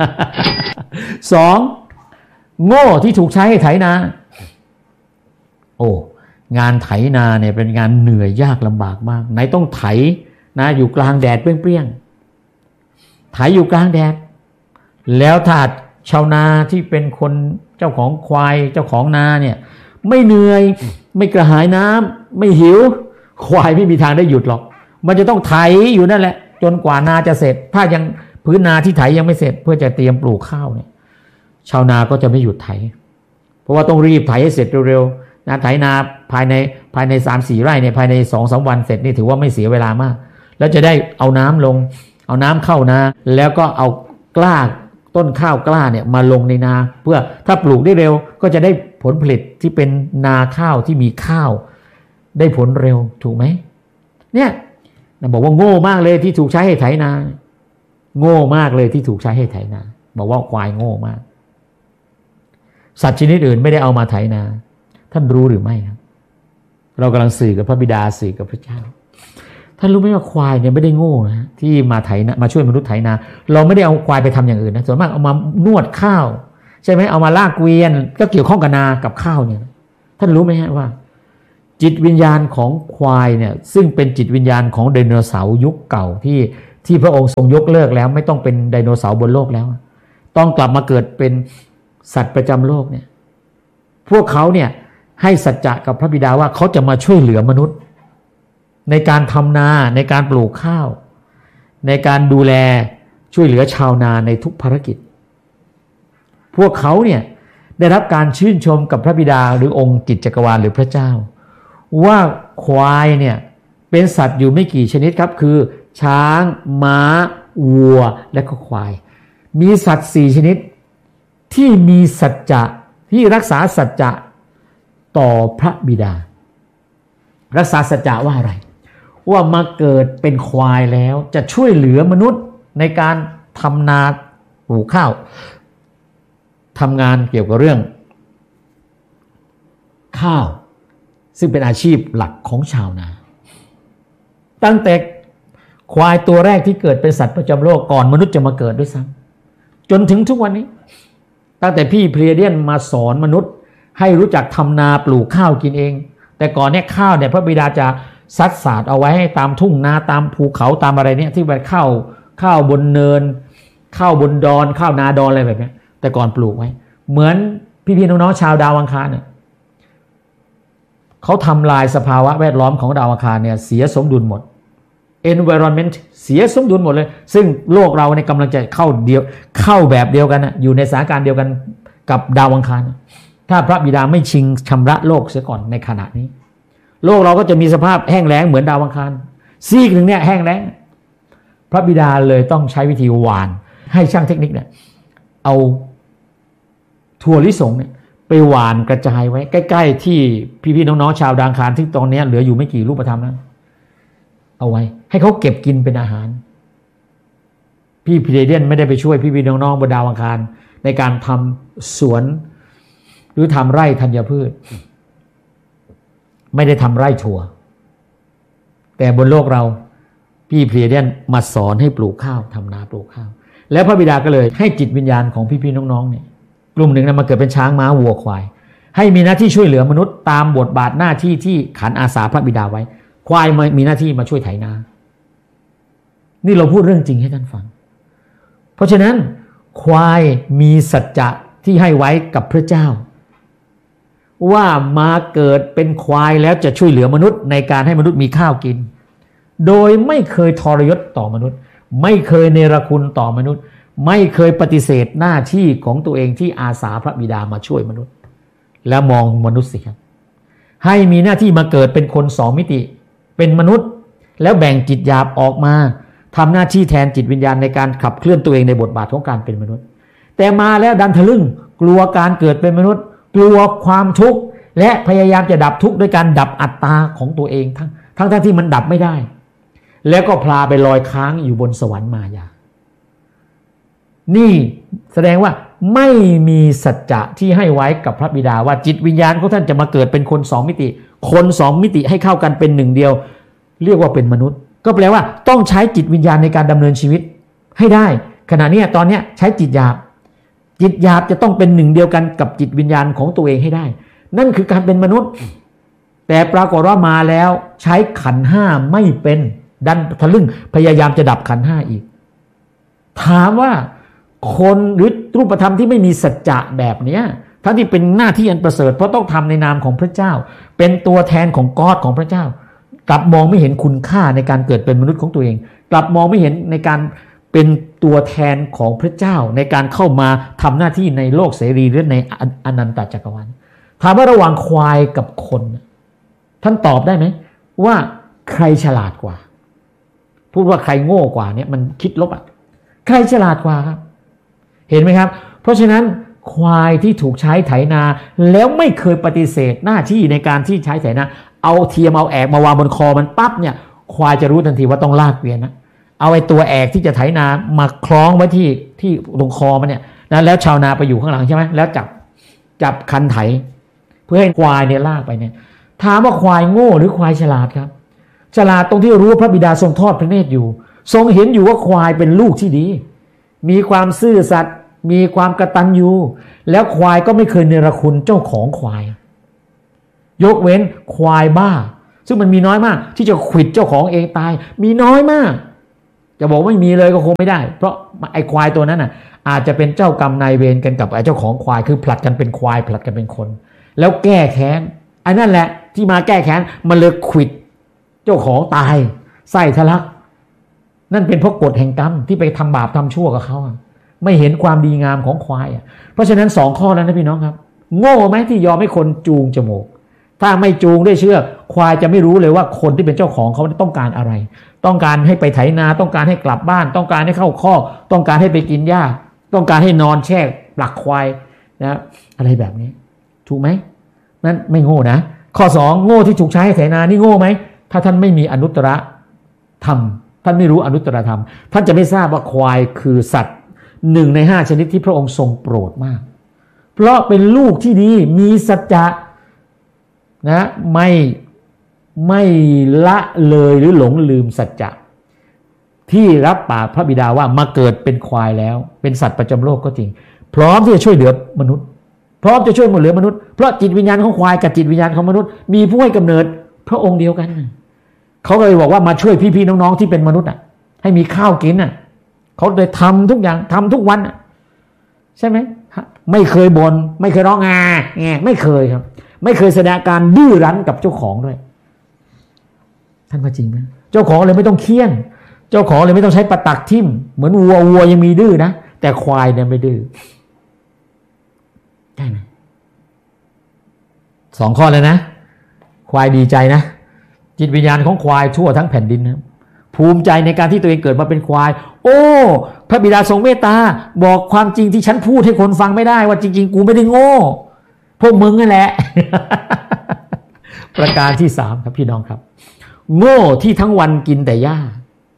2โง่ที่ถูกใช้ให้ไถนาโอ้งานไถนาเนี่ยเป็นงานเหนื่อยยากลำบากมากไหนต้องไถนะอยู่กลางแดดเปรี้ยงๆไถอยู่กลางแดดแล้วถ้าชาวนาที่เป็นคนเจ้าของควายเจ้าของนาเนี่ยไม่เหนื่อยไม่กระหายน้ำไม่หิวควายไม่มีทางได้หยุดหรอกมันจะต้องไถอยู่นั่นแหละจนกว่านาจะเสร็จถ้ายังพื้นนาที่ไถยังไม่เสร็จเพื่อจะเตรียมปลูกข้าวเนี่ยชาวนาก็จะไม่หยุดไถเพราะว่าต้องรีบไถให้เสร็จเร็วๆนะไถนาภายใน 3-4 ไร่เนี่ยภายใน 2-3 วันเสร็จนี่ถือว่าไม่เสียเวลามากแล้วจะได้เอาน้ำลงเอาน้ำเข้านาแล้วก็เอากล้าต้นข้าวกล้าเนี่ยมาลงในนาเพื่อถ้าปลูกได้เร็วก็จะได้ผลผลิตที่เป็นนาข้าวที่มีข้าวได้ผลเร็วถูกไหมเนี่ยบอกว่าโง่มากเลยที่ถูกใช้ให้ไถนาโง่มากเลยที่ถูกใช้ให้ไถนาบอกว่าควายโง่มากสัตว์ชนิดอื่นไม่ได้เอามาไถนาท่านรู้หรือไม่ครับเรากำลังสื่อกับพระบิดาสื่อกับพระเจ้าท่านรู้ไหมว่าควายเนี่ยไม่ได้โง่นะที่มาไถนามาช่วยมนุษย์ไถนาเราไม่ได้เอาควายไปทำอย่างอื่นนะส่วนมากเอามานวดข้าวใช่ไหมเอามาลากเกวียนก็เกี่ยวข้องกับนากับข้าวเนี่ยท่านรู้ไหมฮะว่าจิตวิญญาณของควายเนี่ยซึ่งเป็นจิตวิญญาณของไดโนเสาร์ยุคเก่าที่พระองค์ทรงยกเลิกแล้วไม่ต้องเป็นไดโนเสาร์บนโลกแล้วต้องกลับมาเกิดเป็นสัตว์ประจำโลกเนี่ยพวกเขาเนี่ยให้สัจจะกับพระบิดาว่าเขาจะมาช่วยเหลือมนุษย์ในการทำนาในการปลูกข้าวในการดูแลช่วยเหลือชาวนาในทุกภารกิจพวกเขาเนี่ยได้รับการชื่นชมกับพระบิดาหรือองค์กิจจักรวาลหรือพระเจ้าว่าควายเนี่ยเป็นสัตว์อยู่ไม่กี่ชนิดครับคือช้างม้าวัวและก็ควายมีสัตว์4ชนิดที่มีสัจจะที่รักษาสัจจะต่อพระบิดารักษาสัจจะว่าอะไรว่ามาเกิดเป็นควายแล้วจะช่วยเหลือมนุษย์ในการทำนาปลูกข้าวทำงานเกี่ยวกับเรื่องข้าวซึ่งเป็นอาชีพหลักของชาวนาตั้งแต่ควายตัวแรกที่เกิดเป็นสัตว์ประจำโลกก่อนมนุษย์จะมาเกิดด้วยซ้ำจนถึงทุกวันนี้ตั้งแต่พี่เพลียเดียนมาสอนมนุษย์ให้รู้จักทำนาปลูกข้าวกินเองแต่ก่อนเนี่ยข้าวเนี่ยพระบิดาจะซัดสาดเอาไว้ให้ตามทุ่งนาตามภูเขาตามอะไรเนี่ยที่เป็นข้าวบนเนินข้าวบนดอนข้าวนาดอนอะไรแบบนี้แต่ก่อนปลูกไว้เหมือนพี่ๆน้องๆชาวดาวอังคารเนี่ยเขาทำลายสภาวะแวดล้อมของดาวอังคารเนี่ยเสียสมดุลหมด environment เสียสมดุลหมดเลยซึ่งโลกเราเนี่ยกำลังจะเข้าแบบเดียวกันนะอยู่ในสถานการณ์เดียวกันกับดาวอังคารถ้าพระบิดาไม่ชิงชำระโลกเสียก่อนในขณะนี้โลกเราก็จะมีสภาพแห้งแล้งเหมือนดาวอังคารซีกหนึ่งเนี่ยแห้งแล้งพระบิดาเลยต้องใช้วิธีหว่านให้ช่างเทคนิคเนี่ยเอาถั่วลิสงเนี่ยไปหว่านกระจายไว้ใกล้ๆที่พี่ๆน้องๆชาวดาวอังคารที่ตอนนี้เหลืออยู่ไม่กี่รูปธรรมแล้วเอาไว้ให้เขาเก็บกินเป็นอาหารพี่พีเดนไม่ได้ไปช่วยพี่ๆน้องๆบนดาวอังคารในการทำสวนหรือทำไร่ธัญพืชไม่ได้ทำไร่ถั่วแต่บนโลกเราพี่เพลียเดียนมาสอนให้ปลูกข้าวทำนาปลูกข้าวแล้วพระบิดาก็เลยให้จิตวิญญาณของพี่ๆน้องๆเนี่ยกลุ่มหนึ่งนะมาเกิดเป็นช้างม้าวัวควายให้มีหน้าที่ช่วยเหลือมนุษย์ตามบทบาทหน้าที่ที่ขันอาสาพระบิดาไว้ควายมีหน้าที่มาช่วยไถนานี่เราพูดเรื่องจริงให้ท่านฟังเพราะฉะนั้นควายมีสัจจะที่ให้ไว้กับพระเจ้าว่ามาเกิดเป็นควายแล้วจะช่วยเหลือมนุษย์ในการให้มนุษย์มีข้าวกินโดยไม่เคยทรยศต่อมนุษย์ไม่เคยเนรคุณต่อมนุษย์ไม่เคยปฏิเสธหน้าที่ของตัวเองที่อาสาพระบิดามาช่วยมนุษย์แล้วมองมนุษย์สิครับให้มีหน้าที่มาเกิดเป็นคนสองมิติเป็นมนุษย์แล้วแบ่งจิตหยาบออกมาทำหน้าที่แทนจิตวิญญาณในการขับเคลื่อนตัวเองในบทบาทของการเป็นมนุษย์แต่มาแล้วดันทะลึ่งกลัวการเกิดเป็นมนุษย์กลัวความทุกข์และพยายามจะดับทุกข์ด้วยการดับอัตตาของตัวเองทั้งที่มันดับไม่ได้แล้วก็พาไปลอยค้างอยู่บนสวรรค์มายานี่แสดงว่าไม่มีสัจจะที่ให้ไว้กับพระบิดาว่าจิตวิญญาณของท่านจะมาเกิดเป็นคนสองมิติคนสองมิติให้เข้ากันเป็นหนึ่งเดียวเรียกว่าเป็นมนุษย์ก็แปลว่าต้องใช้จิตวิญญาณในการดำเนินชีวิตให้ได้ขณะนี้ตอนนี้ใช้จิตหยาบจะต้องเป็นหนึ่งเดียวกันกับจิตวิญญาณของตัวเองให้ได้นั่นคือการเป็นมนุษย์แต่ปรากฏว่ามาแล้วใช้ขันธ์ห้าไม่เป็นดันทะลึ่งพยายามจะดับขันธ์ห้าอีกถามว่าคนหรือรูปธรรมที่ไม่มีสัจจะแบบนี้ทั้งที่เป็นหน้าที่อันประเสริฐเพราะต้องทำในนามของพระเจ้าเป็นตัวแทนของกอดของพระเจ้ากลับมองไม่เห็นคุณค่าในการเกิดเป็นมนุษย์ของตัวเองกลับมองไม่เห็นในการเป็นตัวแทนของพระเจ้าในการเข้ามาทำหน้าที่ในโลกเสรีหรือในอนันตจักรวาลถามว่าระหว่างควายกับคนท่านตอบได้ไหมว่าใครฉลาดกว่าพูดว่าใครโง่กว่าเนี่ยมันคิดลบอ่ะใครฉลาดกว่าครับเห็นไหมครับเพราะฉะนั้นควายที่ถูกใช้ไถนาแล้วไม่เคยปฏิเสธหน้าที่ในการที่ใช้ไถนาเอาเทียมเอาแอกมาวางบนคอมันปั๊บเนี่ยควายจะรู้ทันทีว่าต้องลากเกวียนนะเอาไอ้ตัวแอกที่จะไถนามาคล้องไว้ที่ตรงคอมันเนี่ยนะแล้วชาวนาไปอยู่ข้างหลังใช่ไหมแล้วจับคันไถเพื่อให้ควายเนี่ยลากไปเนี่ยถามว่าควายโง่หรือควายฉลาดครับฉลาดตรงที่รู้ว่าพระบิดาทรงทอดพระเนตรอยู่ทรงเห็นอยู่ว่าควายเป็นลูกที่ดีมีความซื่อสัตย์มีความกตัญญูแล้วควายก็ไม่เคยเนรคุณเจ้าของควายยกเว้นควายบ้าซึ่งมันมีน้อยมากที่จะขวิดเจ้าของเองตายมีน้อยมากจะบอกไม่มีเลยก็คงไม่ได้เพราะไอ้ควายตัวนั้นน่ะอาจจะเป็นเจ้ากรรมนายเวรกันกับไอ้เจ้าของควายคือผลัดกันเป็นควายผลัดกันเป็นคนแล้วแก้แค้นไอ้นั่นแหละที่มาแก้แค้นมันเลยขวิดเจ้าของตายไส้ทะลักนั่นเป็นเพราะกฎแห่งกรรมที่ไปทำบาปทำชั่วกับเขาไม่เห็นความดีงามของควายเพราะฉะนั้น2ข้อแล้วนะพี่น้องครับโง่ไหมที่ยอมให้คนจูงจมูกถ้าไม่จูงด้วยเชือกควายจะไม่รู้เลยว่าคนที่เป็นเจ้าของเขาต้องการอะไรต้องการให้ไปไถนาต้องการให้กลับบ้านต้องการให้เข้าคอกต้องการให้ไปกินหญ้าต้องการให้นอนแช่ปลักควายนะอะไรแบบนี้ถูกไหมนั่นไม่โง่นะข้อ2โง่ที่ถูกใช้ให้ไถนานี่โง่ไหมถ้าท่านไม่มีอนุตตรธรรมท่านไม่รู้อนุตตรธรรมท่านจะไม่ทราบว่าควายคือสัตว์1 ใน 5ชนิดที่พระองค์ทรงโปรดมากเพราะเป็นลูกที่ดีมีสัจจะนะไม่ละเลยหรือหลงลืมสัจจะที่รับปากพระบิดาว่ามาเกิดเป็นควายแล้วเป็นสัตว์ประจำโลกก็จริงพร้อมที่จะช่วยเหลือมนุษย์พร้อมจะช่วยเหลือมนุษย์เพราะจิตวิญญาณของควายกับจิตวิญญาณของมนุษย์มีผู้ให้กำเนิดพระองค์เดียวกันเขาเลยบอกว่ามาช่วยพี่ๆน้องๆที่เป็นมนุษย์ให้มีข้าวกินเขาเลยทำทุกอย่างทำทุกวันใช่ไหมไม่เคยบ่นไม่เคยร้องไม่เคยครับไม่เคยแสดงการดื้อรั้นกับเจ้าของด้วยท่านว่าจริงไหมเจ้าของเลยไม่ต้องเคี่ยนเจ้าของเลยไม่ต้องใช้ประตักทิ่มเหมือนวัวยังมีดื้อนะแต่ควายเนี่ยไม่ดื้อได้ไหม2 ข้อเลยนะควายดีใจนะจิตวิญญาณของควายทั่วทั้งแผ่นดินนะภูมิใจในการที่ตัวเองเกิดมาเป็นควายโอ้พระบิดาทรงเมตตาบอกความจริงที่ฉันพูดให้คนฟังไม่ได้ว่าจริงๆกูไม่ได้โง่พวกมึงนั่นแหละ ประการที่3ครับพี่น้องครับโง่ที่ทั้งวันกินแต่หญ้า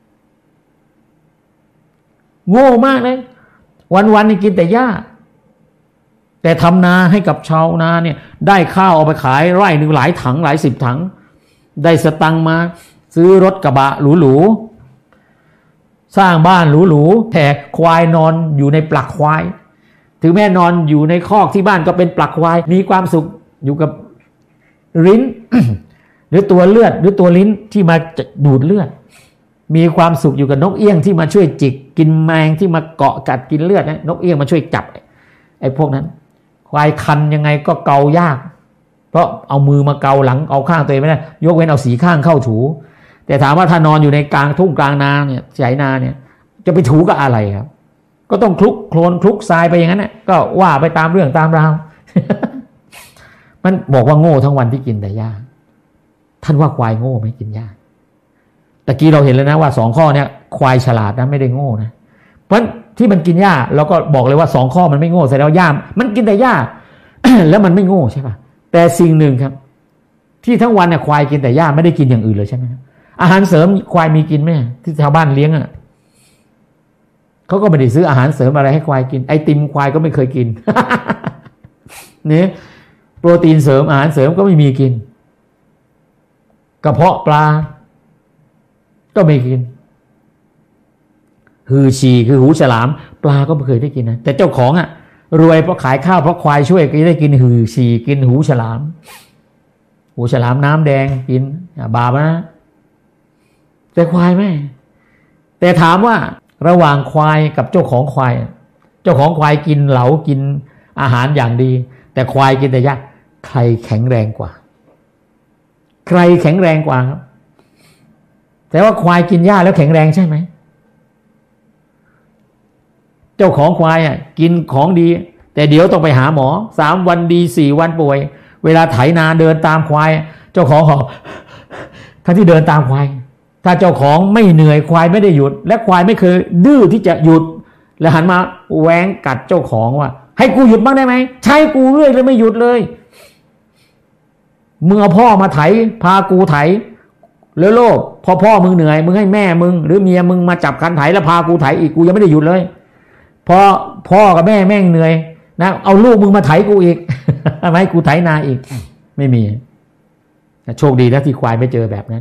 โง่มากเลยวันๆนี่กินแต่หญ้าแต่ทำนาให้กับชาวนาเนี่ยได้ข้าวเอาไปขายไร่นึงหลายถังหลาย10 ถังได้สตังค์มาซื้อรถกระบะหรูๆสร้างบ้านหรูๆแต่ควายนอนอยู่ในปลักควายถึงแม่นอนอยู่ในคอกที่บ้านก็เป็นปลักควายมีความสุขอยู่กับลิ้น หรือตัวเลือดหรือตัวลิ้นที่มาดูดเลือดมีความสุขอยู่กับนกเอี้ยงที่มาช่วยจิกกินแมงที่มาเกาะกัดกินเลือดนะนกเอี้ยงมาช่วยจับไอ้พวกนั้นควายคันยังไงก็เกายากเพราะเอามือมาเกาหลังเอาข้างตัวเองไม่ได้ยกเว้นเอาสีข้างเข้าถูแต่ถามว่าถ้านอนอยู่ในกลางทุ่งกลางนาเนี่ยไถนาเนี่ยจะไปถูกับอะไรครับก็ต้องคลุกโคลนคลุกทรายไปอย่างนั้นน่ะก็ว่าไปตามเรื่องตามราว มันบอกว่าโง่ทั้งวันที่กินแต่หญ้าท่านว่าควายโง่ไหมกินหญ้าตะกี้เราเห็นแล้วนะว่า2 ข้อเนี่ยควายฉลาดนะไม่ได้โง่นะเพราะที่มันกินหญ้าเราก็บอกเลยว่า2 ข้อมันไม่โง่แสดงว่าหญ้ามันกินแต่หญ้า แล้วมันไม่โง่ใช่ป่ะแต่สิ่งหนึ่งครับที่ทั้งวันเนี่ยควายกินแต่หญ้าไม่ได้กินอย่างอื่นเลยใช่ไหมอาหารเสริมควายมีกินไหมที่ชาวบ้านเลี้ยงเขาก็ไม่ได้ซื้ออาหารเสริมอะไรให้ควายกินไอติมควายก็ไม่เคยกิน เนี่ยโปรตีนเสริมอาหารเสริมก็ไม่มีกินกระเพาะปลาก็ไม่กินหือฉี่คือหูฉลามปลาก็ไม่เคยได้กินนะแต่เจ้าของรวยเพราะขายข้าวเพราะควายช่วยก็ได้กินหือฉี่กินหูฉลามหูฉลามน้ำแดงกินบาปนะแต่ควายไม่แต่ถามว่าระหว่างควายกับเจ้าของควายเจ้าของควายกินเหลากินอาหารอย่างดีแต่ควายกินแต่หญ้าใครแข็งแรงกว่าใครแข็งแรงกว่าครับแต่ว่าควายกินหญ้าแล้วแข็งแรงใช่ไหมเจ้าของควายกินของดีแต่เดี๋ยวต้องไปหาหมอ3 วันดี4 วันป่วยเวลาไถนาเดินตามควายเจ้าของท่านที่เดินตามควายถ้าเจ้าของไม่เหนื่อยควายไม่ได้หยุดและควายไม่เคยดื้อที่จะหยุดแล้วหันมาแหวงกัดเจ้าของว่าให้กูหยุดบ้างได้ไหมใช้กูเรื่อยเลยไม่หยุดเลยมึงเอาพ่อมาไถพากูไถแล้วโลภพอพ่อมึงเหนื่อยมึงให้แม่มึงหรือเมียมึงมาจับคันไถแล้วพากูไถอีกกูยังไม่ได้หยุดเลยพอพ่อกับแม่แม่งเหนื่อยนะเอาลูกมึงมาไถกูอีก ทำไมกูไถนาอีกไม่มีโชคดีนะที่ควายไม่เจอแบบนั้น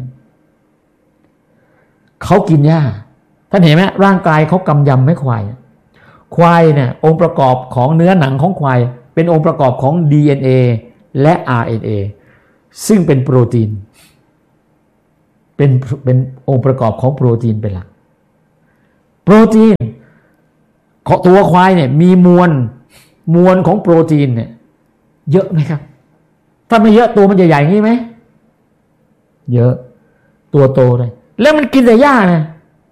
เขากินหญ้าท่านเห็นไหมร่างกายเขากำยำไม่ควายควายเนี่ยองค์ประกอบของเนื้อหนังของควายเป็นองค์ประกอบของ DNA และ RNA ซึ่งเป็นโปรตีนเป็นองค์ประกอบของโปรตีนเป็นหลักโปรตีนของตัวควายเนี่ยมีมวลของโปรตีนเนี่ยเยอะไหมครับถ้าไม่เยอะตัวมันจะใหญ่งี้ไหมเยอะตัวโตเลยแล้วมันกินแต่หญ้านะ